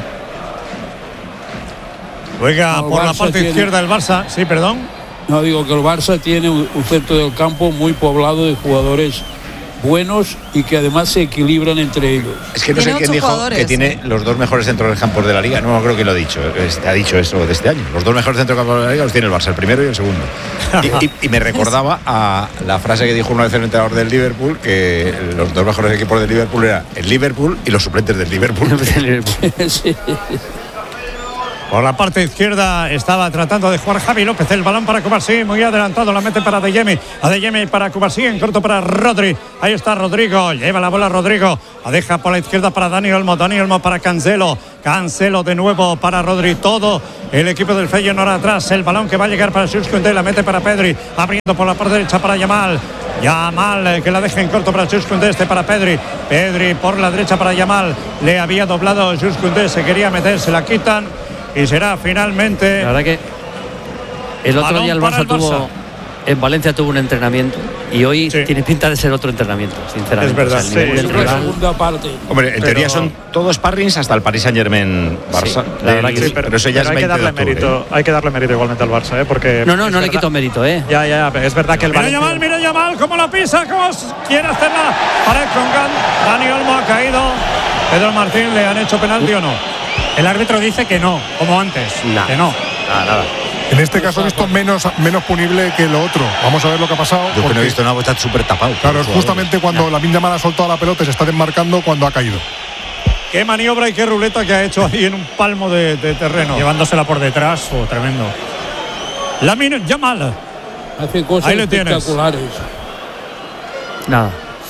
Juega No, el por la Barça parte tiene- izquierda el Barça. Sí, perdón. No, digo que el Barça tiene un, un centro del campo muy poblado de jugadores buenos y que además se equilibran entre ellos. Es que no Tiene sé quién ocho dijo jugadores, que tiene ¿eh? los dos mejores centros del campo de la liga. No creo que lo ha dicho. Este, ha dicho eso de este año. Los dos mejores centros del campo de la liga los tiene el Barça, el primero y el segundo. Y, y- y me recordaba a la frase que dijo una vez el entrenador del Liverpool, que los dos mejores equipos del Liverpool eran el Liverpool y los suplentes del Liverpool. Sí. Por la parte izquierda estaba tratando de jugar Javi López. El balón para Cubarsí, muy adelantado. La mete para Adeyemi. Adeyemi para Cubarsí, en corto para Rodri. Ahí está Rodrigo. Lleva la bola Rodrigo. La deja por la izquierda para Dani Olmo. Dani Olmo para Cancelo. Cancelo de nuevo para Rodri. Todo el equipo del Feyenoord atrás. El balón que va a llegar para Jules Koundé. La mete para Pedri. Abriendo por la parte derecha para Yamal. Yamal que la deja en corto para Jules Koundé. Este para Pedri. Pedri por la derecha para Yamal. Le había doblado Jules Koundé. Se quería meter. Se la quitan. Y será finalmente. La verdad que el otro día el Barça, el Barça tuvo. En Valencia tuvo un entrenamiento y hoy sí. tiene pinta de ser otro entrenamiento, sinceramente. Es verdad. O sea, el sí, nivel sí, segunda parte. Hombre, en pero, teoría son todos sparrings hasta el Paris Saint-Germain Barça. Sí, la verdad que sí, pero, pero eso ya pero es hay que darle mérito, hay que darle mérito igualmente al Barça, ¿eh? Porque no, no, no verdad, le quito mérito, ¿eh? Ya, ya, ya, es verdad que el Mira Valencia. Yamal, mira Yamal, cómo la pisa, cómo quiere hacerla. Pared con Gan. Dani Olmo ha caído. Pedro Martín, ¿le han hecho penalti uh. o no? El árbitro dice que no, como antes. Nah. Que no. Nada, nada. En este caso he visto menos, menos punible que lo otro. Vamos a ver lo que ha pasado. Yo que no he visto nada, está súper tapado. Claro, es justamente cuando la Lamine Yamal ha soltado la pelota y se está desmarcando cuando ha caído. Qué maniobra y qué ruleta que ha hecho ahí en un palmo de, de terreno. Llevándosela por detrás, oh, tremendo. Lamine Yamal. Hace cosas ahí lo espectaculares. Tienes. Nada.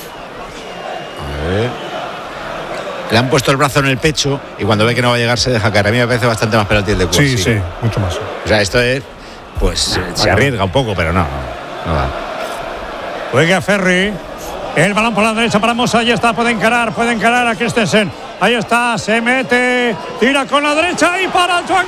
A ver. Le han puesto el brazo en el pecho y cuando ve que no va a llegar se deja caer. A mí me parece bastante más penalti el de Cubarsí. Sí, sí, mucho más. O sea, esto es, pues se arriesga un poco, pero no, no va. Juega Ferri. El balón por la derecha para Musa. Ahí está, puede encarar, puede encarar a Christensen. Ahí está, se mete, tira con la derecha y para Joan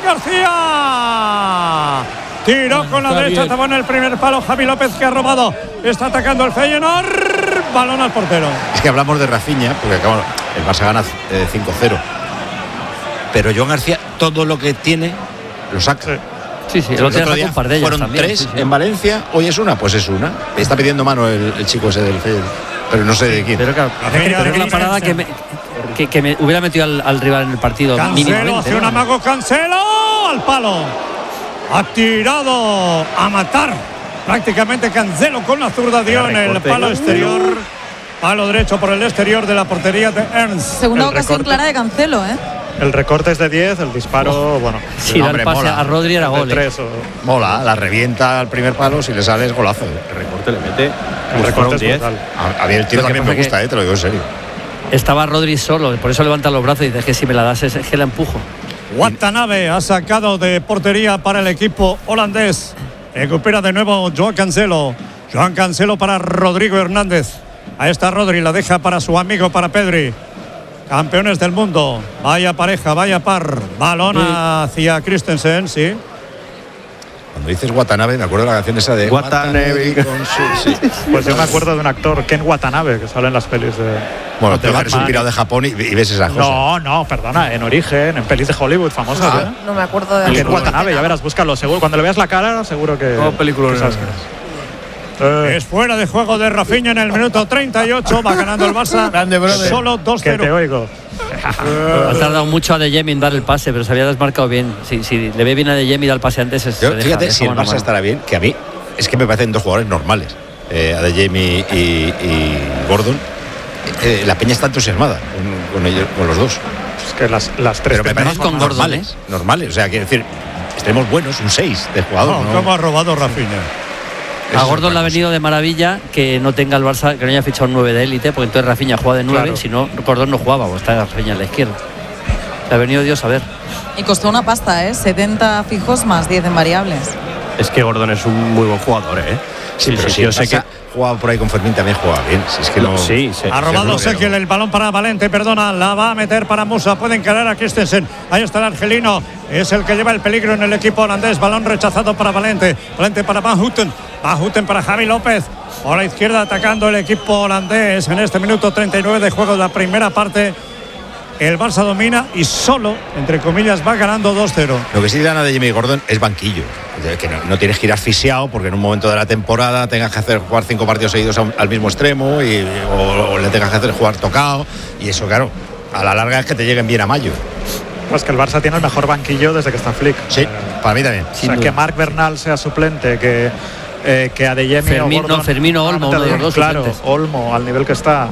García. Tiró bueno, con la derecha, bien. Estaba en el primer palo Javi López que ha robado. Está atacando el Feyenoord. Balón al portero. Es que hablamos de Rafinha, porque acabamos, el Barça gana eh, cinco cero. Pero Joan García, todo lo que tiene, lo saca. Sí, sí, sí el otro día un par de ellas fueron también, tres sí, sí. en Valencia, hoy es una, pues es una. Está pidiendo mano el, el chico ese del Feyenoord, pero no sé de quién. Pero, claro, pero es una parada que me, que, que me hubiera metido al, al rival en el partido. Cancelo hace un amago, Cancelo al palo. Ha tirado a matar. Prácticamente Cancelo con la zurda dio en el palo exterior. Palo derecho por el exterior de la portería de Ernst. Segunda ocasión clara de Cancelo, ¿eh? El recorte es de diez, el disparo, oh. bueno. Si da el pase mola. A Rodri era gol. tres, o... Mola, la revienta al primer palo, si le sale es golazo. El recorte le mete. El recorte es diez. A, a mí el tiro también me gusta, eh, te lo digo en serio. Estaba Rodri solo, por eso levanta los brazos y dice que si me la das es que la empujo. Watanabe ha sacado de portería para el equipo holandés. Recupera de nuevo Joan Cancelo. Joan Cancelo para Rodrigo Hernández. Ahí está Rodri, la deja para su amigo, para Pedri. Campeones del mundo. Vaya pareja, vaya par. Balón sí. hacia Christensen, sí. Cuando dices Watanabe, me acuerdo de la canción esa de Watanabe. Con su, sí. Pues yo me acuerdo de un actor, Ken Watanabe, que sale en las pelis de. Bueno, te eres un pirado de Japón y, y ves esas cosas. No, no, perdona, en Origen, en pelis de Hollywood famosas. Ah, ¿eh? No me acuerdo de. Ken Watanabe, ya verás, búscalo, seguro. Cuando le veas la cara, seguro que. No, película. Eh. Es fuera de juego de Rafinha en el minuto treinta y ocho. Va ganando el Barça. Grande, brother. Solo dos cero. Que te oigo. Ha tardado mucho a Adeyemi en dar el pase, pero se había desmarcado bien. Si, si le ve bien a Adeyemi dar el pase antes, es, Yo, se fíjate, deja, si el Barça normal. estará bien, que a mí es que me parecen dos jugadores normales. Eh, Adeyemi y, y Gordon. Eh, la peña está entusiasmada con, con, ellos, con los dos. Es que las, las tres pero me con Gordon, normales, ¿eh? normales. O sea, quiero decir, extremos buenos, un seis de jugador. No, ¿no? ¿Cómo ha robado Rafinha? A Gordon le ha venido de maravilla que no tenga el Barça, que no haya fichado un nueve de élite, porque entonces Rafinha juega de nueve, claro. Si no, Gordon no jugaba, o está Rafinha a la izquierda. Le ha venido Dios a ver. Y costó una pasta, ¿eh? setenta fijos más diez en variables. Es que Gordon es un muy buen jugador, ¿eh? Sí, sí, pero sí, yo sé que jugaba por ahí con Fermín, también jugaba bien. Si es que no, sí, sí, ha robado Sekiel el balón para Valente, perdona, la va a meter para Musa, puede encarar a Christensen. Ahí está el argelino, es el que lleva el peligro en el equipo holandés. Balón rechazado para Valente, Valente para Van Houten, Van Houten para Javi López. Por la izquierda atacando el equipo holandés en este minuto treinta y nueve de juego de la primera parte. El Barça domina y solo, entre comillas, va ganando dos cero. Lo que sí gana de Jimmy Gordon es banquillo. Que no, no tienes que ir asfixiado porque en un momento de la temporada tengas que hacer jugar cinco partidos seguidos a, al mismo extremo y, o, o le tengas que hacer jugar tocado. Y eso, claro, a la larga es que te lleguen bien a mayo. Pues que el Barça tiene el mejor banquillo desde que está Flick. Sí, eh, para mí también. O sea, que Marc Bernal sea suplente, que, eh, que Adeyemi Fermín, o Gordon, no, Fermín o Olmo, uno de los dos claro, suplentes. Olmo, al nivel que está.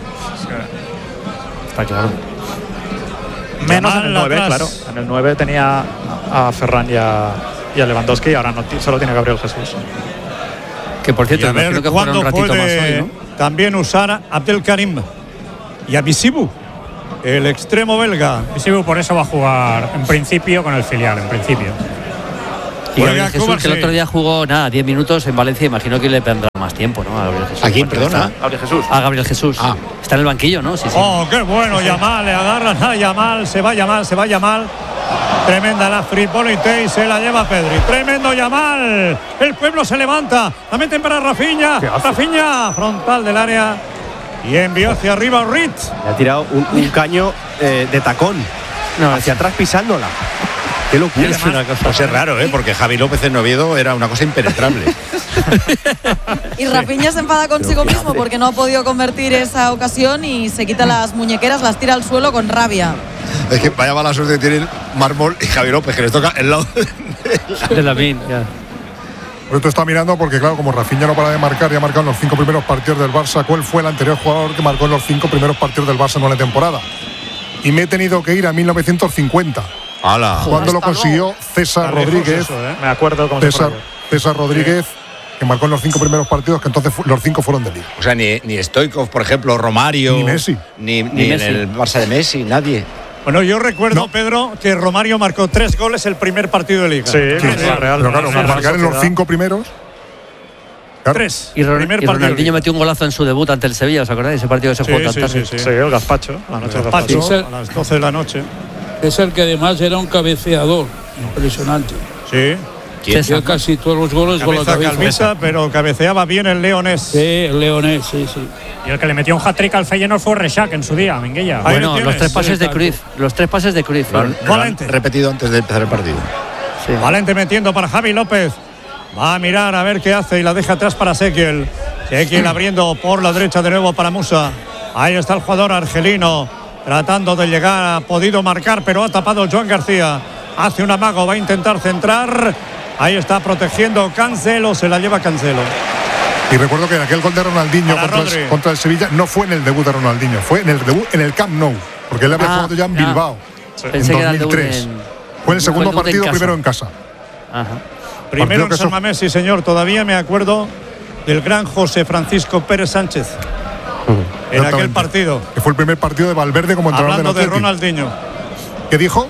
Está claro. Menos en el nueve, claro. En el nueve tenía a Ferran y a, y a Lewandowski, y ahora no, solo tiene Gabriel Jesús. Que por cierto, y a ver imagino que cuándo jugará un ratito puede más hoy, ¿no? también usar a Abdelkarim y a Bisibu, el extremo belga. Bisibu por eso va a jugar en principio con el filial, en principio. Y Gabriel Jesús, que el otro día jugó nada, diez minutos en Valencia, imagino que le vendrá más tiempo, ¿no? A Gabriel Jesús. ¿A quién, perdona? A Gabriel Jesús. A Gabriel Jesús. Ah. Está en el banquillo, ¿no? Sí, sí. Oh, qué bueno, Yamal, le agarran a Yamal, se va Yamal, se va Yamal. Tremenda la Fripolite y se la lleva Pedri. Tremendo Yamal. El pueblo se levanta. La meten para Rafinha. Rafinha, frontal del área. Y envió hacia arriba Ritz. Le ha tirado un, un caño eh, de tacón. No, hacia atrás pisándola. Qué locura. Es una cosa. Pues es raro, ¿eh? Porque Javi López en Oviedo era una cosa impenetrable. Y Rafinha se enfada consigo mismo porque no ha podido convertir esa ocasión y se quita las muñequeras, las tira al suelo con rabia. Es que vaya mala suerte tienen Mármol y Javi López, que les toca el lado de, de Lamine. Ya. Por esto está mirando porque, claro, como Rafinha no para de marcar y ha marcado en los cinco primeros partidos del Barça, ¿cuál fue el anterior jugador que marcó en los cinco primeros partidos del Barça en una temporada? Y me he tenido que ir a mil novecientos cincuenta. ¡Hala! Cuando lo consiguió César Rodríguez. Eso, ¿eh? Me acuerdo cómo César, César Rodríguez, sí, que marcó en los cinco primeros partidos, que entonces los cinco fueron de Liga. O sea, ni, ni Stoichkov, por ejemplo, Romario. Ni Messi. Ni, ni, ni en Messi. el Barça de Messi, nadie. Bueno, yo recuerdo, no. Pedro, que Romario marcó tres goles el primer partido de Liga. Sí, sí, sí, Real. Real. Pero claro, Real. marcar en los cinco primeros. Claro. Tres. Y, Ron, primer y Ronaldinho metió un golazo en su debut ante el Sevilla, ¿os acordáis? Ese partido que se sí, jugó sí, tan sí, tarde. sí, Sí, el gazpacho, la noche del gazpacho. Gazpacho, a las doce de la noche. Es el que además era un cabeceador impresionante. Sí. Hacía casi todos los goles con la Cabeza cabeza. calvisa, pero cabeceaba bien el leonés. Sí, el leonés, sí, sí. Y el que le metió un hat-trick al Feyenoord fue Rexach en su día, Minguella. Bueno, los tres pases de Cruyff. Los tres pases de Cruyff. Lo han, lo han repetido antes de empezar el partido. Sí. Valente metiendo para Javi López. Va a mirar a ver qué hace y la deja atrás para Ezequiel. Ezequiel abriendo por la derecha de nuevo para Musa. Ahí está el jugador argelino tratando de llegar. Ha podido marcar, pero ha tapado Joan García. Hace un amago, va a intentar centrar. Ahí está protegiendo Cancelo, se la lleva Cancelo. Y recuerdo que aquel gol de Ronaldinho contra el, contra el Sevilla no fue en el debut de Ronaldinho, fue en el debut en el Camp Nou, porque él había Ah, jugado ya en ya. Bilbao Sí. en Pensé que era el dos mil tres. debut en- Fue el segundo fue el debut en partido, casa. primero en casa. Ajá. Primero Partido en que San eso- Mamés, sí señor. Todavía me acuerdo del gran José Francisco Pérez Sánchez en aquel Exactamente. partido. Que fue el primer partido de Valverde como entrenador Hablando del de Atleti. Ronaldinho. ¿Qué dijo?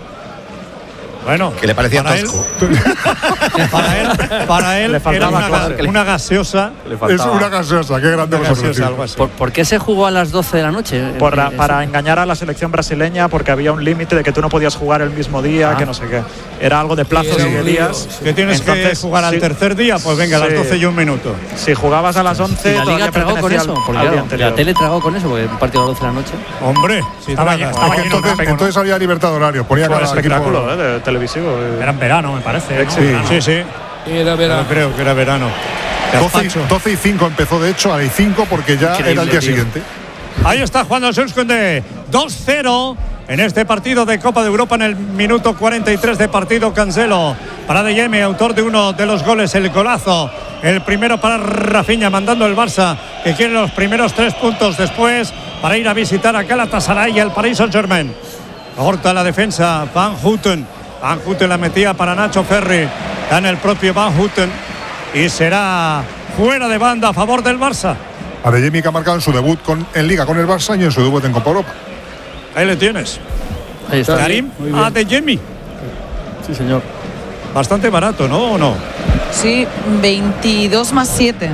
Bueno, Que le parecía para él, tosco. para él, para él Le era faltaba una, clase. ga- una gaseosa. Es una gaseosa, qué grande Una vosotros gaseosa, decís. algo así. ¿Por, por qué se jugó a las doce de la noche? Por la- Eh, para eso. engañar a la selección brasileña, porque había un límite de que tú no podías jugar el mismo día, Ah. que no sé qué. Era algo de plazos Era y de un lío, días. sí. Que tienes que Entonces, jugar al sí. tercer día, pues venga, a las Sí. doce y un minuto. Si jugabas a las once, Y la todavía liga tragó con pertenecía eso. al- Porque al día claro, anterior. la tele tragó con eso, porque un partido a las doce de la noche. Hombre, si Estaba traga, ya- estaba estaba lleno de Entonces, campo, ¿no? entonces había libertad de horario. Ponía Fue un cada espectáculo equipo- eh, de televisivo. eh. Era en verano, me parece. ¿no? Sí, Verano. sí, sí. Era verano. Yo creo que era verano. doce, Gazpacho. y, doce y cinco empezó, de hecho, a las cinco porque ya Increíble, era el día tío. siguiente. Ahí está jugando el Seuskende. dos cero en este partido de Copa de Europa en el minuto cuarenta y tres de partido. Cancelo para De Jeme, autor de uno de los goles, el golazo. El primero para Rafinha, mandando el Barça, que quiere los primeros tres puntos después para ir a visitar a Galatasaray y al Paris Saint-Germain. Corta la defensa, Van Houten. Van Houten la metía para Nacho Ferri. Gana el propio Van Houten y será fuera de banda a favor del Barça. Adeyemi, que ha marcado en su debut con, en Liga con el Barça y en su debut en Copa Europa. Ahí le tienes. Ahí está. Karim muy bien. Adeyemi. Sí, señor. Bastante barato, ¿no? ¿O no? Sí, veintidós más siete.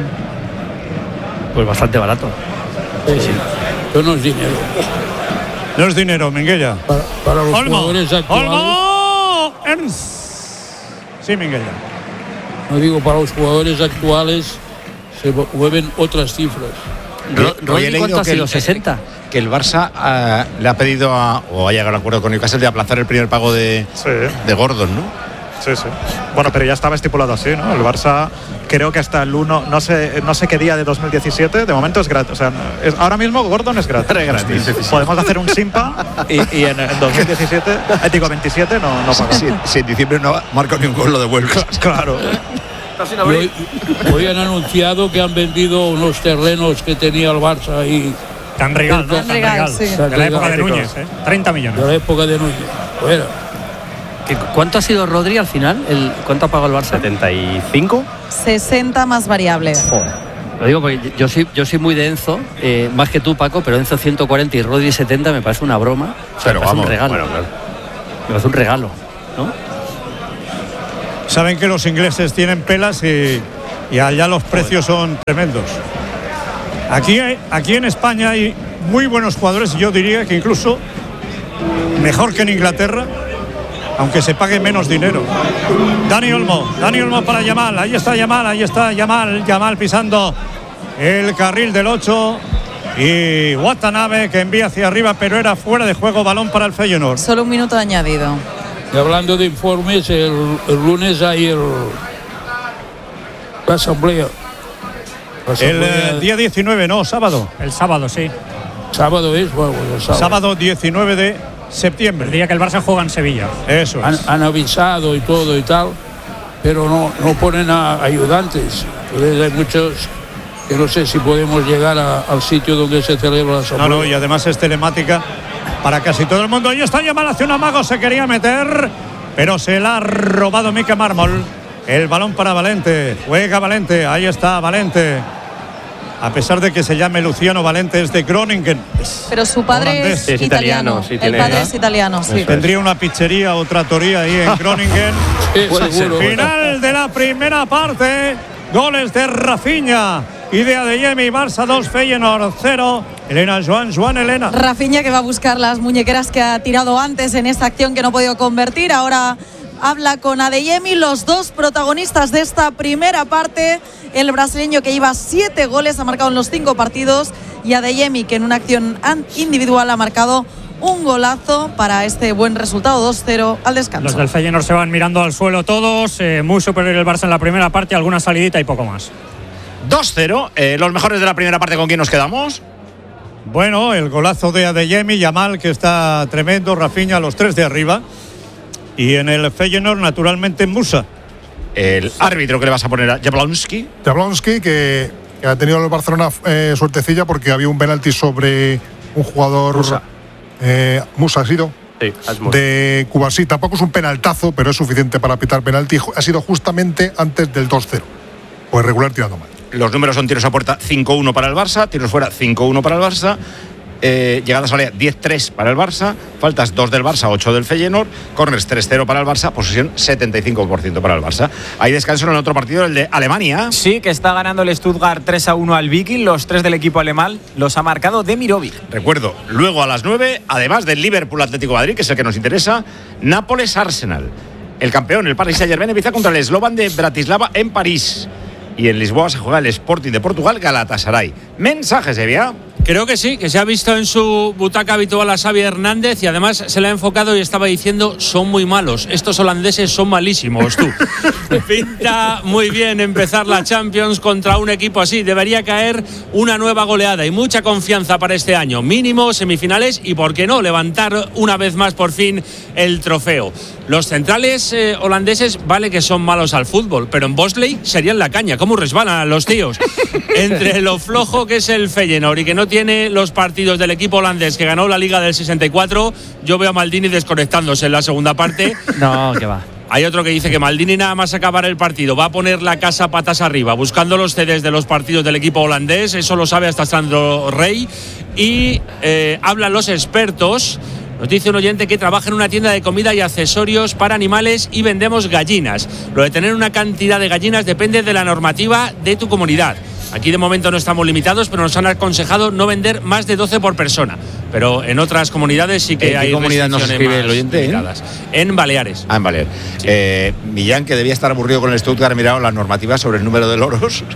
Pues bastante barato. Sí, sí. Eso no es dinero. No es dinero, Minguella. Para, para los Olmo. jugadores actuales. Olmo. Ernst. Sí, Minguella. No digo para los jugadores actuales, se mueven otras cifras. Ro- Hoy he Rodri, leído ¿cuánto ha que sido? el- ¿sesenta? Que el Barça ah, le ha pedido a, o ha llegado a un acuerdo con Newcastle de aplazar el primer pago de, Sí, de Gordon, ¿no? sí, sí. Bueno, pero ya estaba estipulado así, ¿no? El Barça, creo que hasta el uno, no sé, no sé qué día de dos mil diecisiete, de momento es gratis. O sea, es- ahora mismo Gordon es gratis. Es gratis. Podemos hacer un Simpa y, y en, en dos mil diecisiete, eh, digo veintisiete, no, no pagamos. Si, si en diciembre no marca ni un gol, lo devuelves. Claro. Y hoy, hoy han anunciado que han vendido unos terrenos que tenía el Barça ahí Can Regal, ¿no? Can Can Regal, Regal. sí. De la época de Can Núñez, ¿eh? treinta millones. de la época de Núñez. Bueno, ¿Qué, ¿Cuánto ha sido Rodri al final? El, ¿Cuánto ha pagado el Barça? ¿setenta y cinco? sesenta más variable. Joder. Lo digo porque yo soy, yo soy muy de Enzo, eh, más que tú, Paco, pero Enzo ciento cuarenta y Rodri setenta me parece una broma. O sea, pero me parece vamos, un regalo. Bueno, claro. Me parece un regalo, ¿no? Saben que los ingleses tienen pelas y, y allá los precios son tremendos. Aquí, hay, aquí en España hay muy buenos jugadores, yo diría que incluso mejor que en Inglaterra, aunque se pague menos dinero. Dani Olmo, Dani Olmo para Yamal, ahí está Yamal, ahí está Yamal, Yamal pisando el carril del ocho y Watanabe que envía hacia arriba, pero era fuera de juego, balón para el Feyenoord. Solo un minuto añadido. Y hablando de informes, el, el lunes hay el, la asamblea. La asamblea el día diecinueve, no, sábado. El sábado, sí. Sábado es, bueno, el sábado. Sábado diecinueve de septiembre. El día que el Barça juega en Sevilla. Eso es. Han, han avisado y todo y tal, pero no, no ponen a ayudantes. Entonces hay muchos que no sé si podemos llegar a, al sitio donde se celebra la asamblea. No, no, y además es telemática para casi todo el mundo. Ahí está Yamal, hace un amago, se quería meter, pero se la ha robado Mika Mármol. El balón para Valente. Juega Valente, ahí está Valente. A pesar de que se llame Luciano Valente, es de Groningen. Pero su padre holandés. es, es italiano. italiano, sí, el tiene, padre ¿eh? es italiano, sí. Tendría una pizzería o trattoria ahí en Groningen. Sí, seguro. Final de la primera parte. Goles de Rafinha y de Adeyemi. Barça dos, Feyenoord cero. Elena, Joan, Joan, Elena. Rafinha que va a buscar las muñequeras que ha tirado antes en esta acción que no ha podido convertir. Ahora habla con Adeyemi, los dos protagonistas de esta primera parte. El brasileño que lleva siete goles, ha marcado en los cinco partidos. Y Adeyemi que en una acción individual ha marcado un golazo para este buen resultado, dos cero al descanso. Los del Feyenoord se van mirando al suelo todos. Eh, muy superior el Barça en la primera parte, alguna salidita y poco más. dos cero. Eh, los mejores de la primera parte, ¿con quién nos quedamos? Bueno, el golazo de Adeyemi, Yamal que está tremendo, Rafinha, los tres de arriba. Y en el Feyenoord, naturalmente, Musa. El árbitro que le vas a poner a Jablonski. Jablonski, que, que ha tenido el Barcelona eh, suertecilla porque había un penalti sobre un jugador. Musa. Eh, Musa ha sido. Sí, Asmus. De Cuba. Sí, tampoco es un penaltazo, pero es suficiente para pitar penalti. Ha sido justamente antes del dos cero. Pues regular tirando mal. Los números son tiros a puerta cinco uno para el Barça, tiros fuera cinco uno para el Barça. Eh, llegadas a área diez tres para el Barça, faltas dos del Barça, ocho del Feyenoord, corners tres cero para el Barça, posesión setenta y cinco por ciento para el Barça. Hay descanso en el otro partido, el de Alemania. Sí, que está ganando el Stuttgart tres a uno al Viking. Los tres del equipo alemán los ha marcado Demirovic. Recuerdo, luego a las nueve, además del Liverpool Atlético de Madrid, que es el que nos interesa, Nápoles Arsenal. El campeón, el Paris Saint-Germain, empieza contra el Slovan de Bratislava en París. Y en Lisboa se juega el Sporting de Portugal, Galatasaray. Mensajes, Evia. Creo que sí, que se ha visto en su butaca habitual a Xavi Hernández y además se le ha enfocado y estaba diciendo son muy malos, estos holandeses son malísimos, tú. Pinta muy bien empezar la Champions contra un equipo así, debería caer una nueva goleada y mucha confianza para este año, mínimo semifinales y por qué no, levantar una vez más por fin el trofeo. Los centrales eh, holandeses vale que son malos al fútbol, pero en Bosley serían la caña, cómo resbalan los tíos. Entre lo flojo que es el Feyenoord y que no tiene los partidos del equipo holandés que ganó la Liga del sesenta y cuatro, yo veo a Maldini desconectándose en la segunda parte. No, que va. Hay otro que dice que Maldini nada más acabar el partido va a poner la casa patas arriba, buscando los C Ds de los partidos del equipo holandés, eso lo sabe hasta Sandro Rey. Y eh, hablan los expertos. Nos dice un oyente que trabaja en una tienda de comida y accesorios para animales y vendemos gallinas. Lo de tener una cantidad de gallinas depende de la normativa de tu comunidad. Aquí de momento no estamos limitados, pero nos han aconsejado no vender más de doce por persona. Pero en otras comunidades sí que ¿En hay qué comunidad nos escribe el oyente? Limitadas. ¿Eh? En Baleares. Ah, en Baleares. Sí. Eh, Millán, que debía estar aburrido con el Stuttgart, ha mirado las normativas sobre el número de loros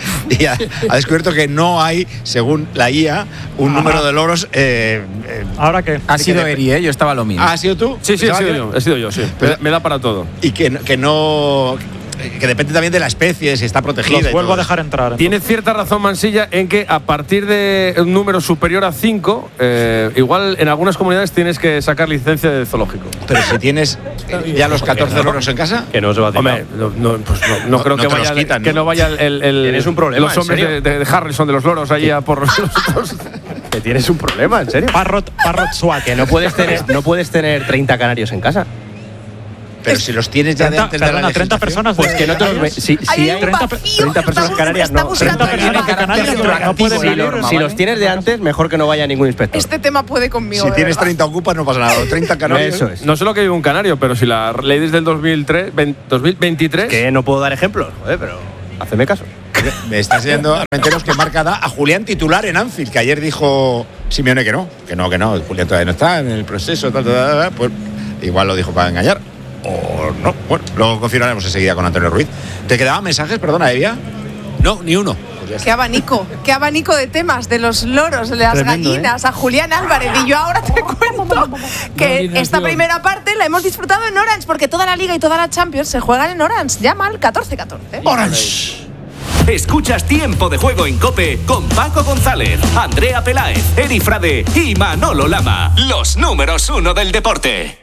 y ha, ha descubierto que no hay, según la I A, un Ajá. número de loros. Eh, eh, ¿Ahora qué? Ha sido de... Eri, ¿eh? Yo estaba lo mío. ¿Ah, has sido tú? Sí, sí, he sido, yo, he sido yo, sí. Pero, me da para todo. Y que, que no... que depende también de la especie, si está protegida. Los vuelvo a dejar entrar. Entonces. Tiene cierta razón Mansilla en que a partir de un número superior a cinco, eh, igual en algunas comunidades tienes que sacar licencia de zoológico. Pero si tienes ya los catorce loros en casa, que no se va a Hombre, no, no, pues no, no, no creo no que, vaya, quitan, que ¿no? no vaya el, el tienes un problema, los hombres de, de, de Harrison de los loros allí a por los otros. Que tienes un problema, en serio. Parrot, Parrot Swat. Que no puedes tener, no puedes tener treinta canarios en casa. Pero si los tienes ya treinta, de antes perdona, de la treinta personas. Pues que no te los ve. Si, si Hay hay un treinta, vacío, treinta personas está canarias, está no. buscando treinta alguien. personas canarias no puede venir. Si los tienes de antes, mejor que no vaya ningún inspector. Este tema puede conmigo. Si de tienes verdad. treinta ocupas no pasa nada. treinta canarios. Eso es. No sé lo que vive un canario, pero si la ley desde el dos mil tres, dos mil veintitrés. Que no puedo dar ejemplos, joder, pero haceme caso. Me estás yendo a meteros que Marca da a Julián titular en Anfield, que ayer dijo Simeone que no, que no, que no. Julián todavía no está en el proceso, tal, tal, tal, tal, pues igual lo dijo para engañar. O no. Bueno, lo confirmaremos enseguida con Antonio Ruiz. ¿Te quedaban mensajes, perdona, Evia? No, ni uno. Pues Qué abanico, qué abanico de temas, de los loros, de las Tremendo, gallinas, a Julián Álvarez. Y yo ahora te cuento que esta primera parte la hemos disfrutado en Orange, porque toda la Liga y toda la Champions se juegan en Orange. Llama al catorce catorce. Orange. Escuchas Tiempo de Juego en COPE con Paco González, Andrea Peláez, Eri Frade y Manolo Lama. Los números uno del deporte.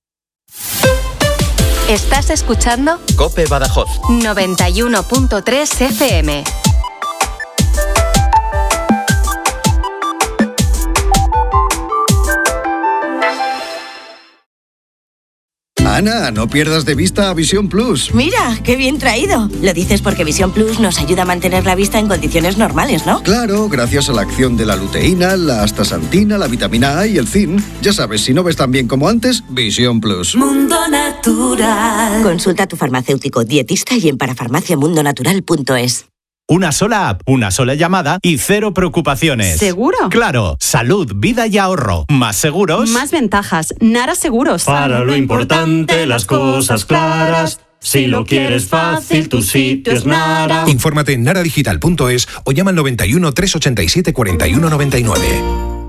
Estás escuchando COPE Badajoz noventa y uno punto tres F M. Ana, no pierdas de vista a Visión Plus. Mira, qué bien traído. Lo dices porque Visión Plus nos ayuda a mantener la vista en condiciones normales, ¿no? Claro, gracias a la acción de la luteína, la astaxantina, la vitamina A y el zinc. Ya sabes, si no ves tan bien como antes, Visión Plus. Mundo Natural. Consulta a tu farmacéutico, dietista y en parafarmaciamundonatural punto es. Una sola app, una sola llamada y cero preocupaciones. ¿Seguro? Claro, salud, vida y ahorro. ¿Más seguros? Más ventajas. Nara Seguros. Para lo importante, las cosas claras. Si lo quieres fácil, tu sitio es Nara. Infórmate en nara digital punto es o llama al noventa y uno, trescientos ochenta y siete, cuarenta y uno noventa y nueve.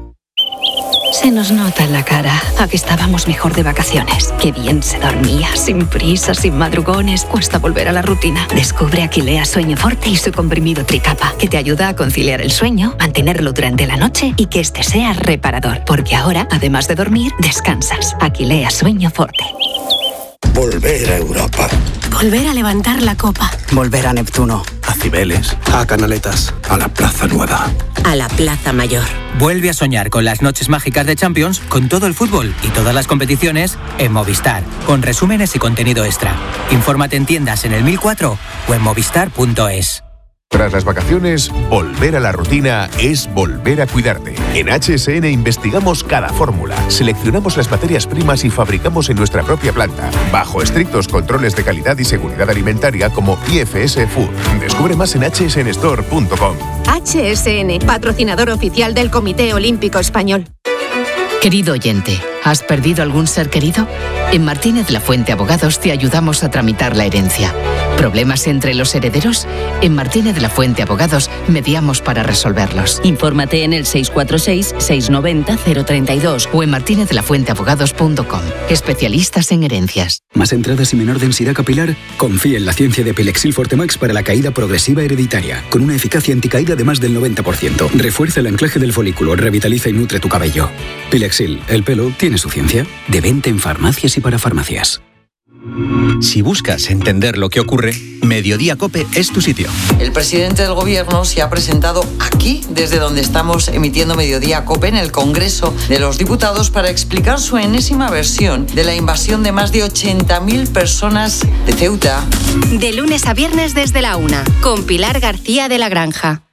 Se nos nota en la cara. Aquí estábamos mejor de vacaciones. Qué bien se dormía, sin prisas, sin madrugones. Cuesta volver a la rutina. Descubre Aquilea Sueño Forte y su comprimido Tricapa, que te ayuda a conciliar el sueño, mantenerlo durante la noche y que este sea reparador. Porque ahora, además de dormir, descansas. Aquilea Sueño Forte. Volver a Europa. Volver a levantar la copa. Volver a Neptuno. A Cibeles. A Canaletas. A la Plaza Nueva. A la Plaza Mayor. Vuelve a soñar con las noches mágicas de Champions, con todo el fútbol y todas las competiciones en Movistar, con resúmenes y contenido extra. Infórmate en tiendas en el mil cuatro o en movistar punto es. Tras las vacaciones, volver a la rutina es volver a cuidarte. En H S N investigamos cada fórmula, seleccionamos las materias primas y fabricamos en nuestra propia planta, bajo estrictos controles de calidad y seguridad alimentaria como I F S Food. Descubre más en h s n store punto com. H S N, patrocinador oficial del Comité Olímpico Español. Querido oyente, ¿has perdido algún ser querido? En Martínez La Fuente Abogados te ayudamos a tramitar la herencia. ¿Problemas entre los herederos? En Martínez La Fuente Abogados mediamos para resolverlos. Infórmate en el seis cuatro seis, seis nueve cero, cero tres dos o en martínez la fuente abogados punto com. Especialistas en herencias. ¿Más entradas y menor densidad capilar? Confía en la ciencia de Pilexil Fortemax para la caída progresiva hereditaria, con una eficacia anticaída de más del noventa por ciento. Refuerza el anclaje del folículo, revitaliza y nutre tu cabello. Pilexil, el pelo tiene su ciencia. De venta en farmacias y para farmacias. Si buscas entender lo que ocurre, Mediodía COPE es tu sitio. El presidente del gobierno se ha presentado aquí, desde donde estamos emitiendo Mediodía COPE, en el Congreso de los Diputados, para explicar su enésima versión de la invasión de más de ochenta mil personas de Ceuta. De lunes a viernes desde la una, con Pilar García de la Granja.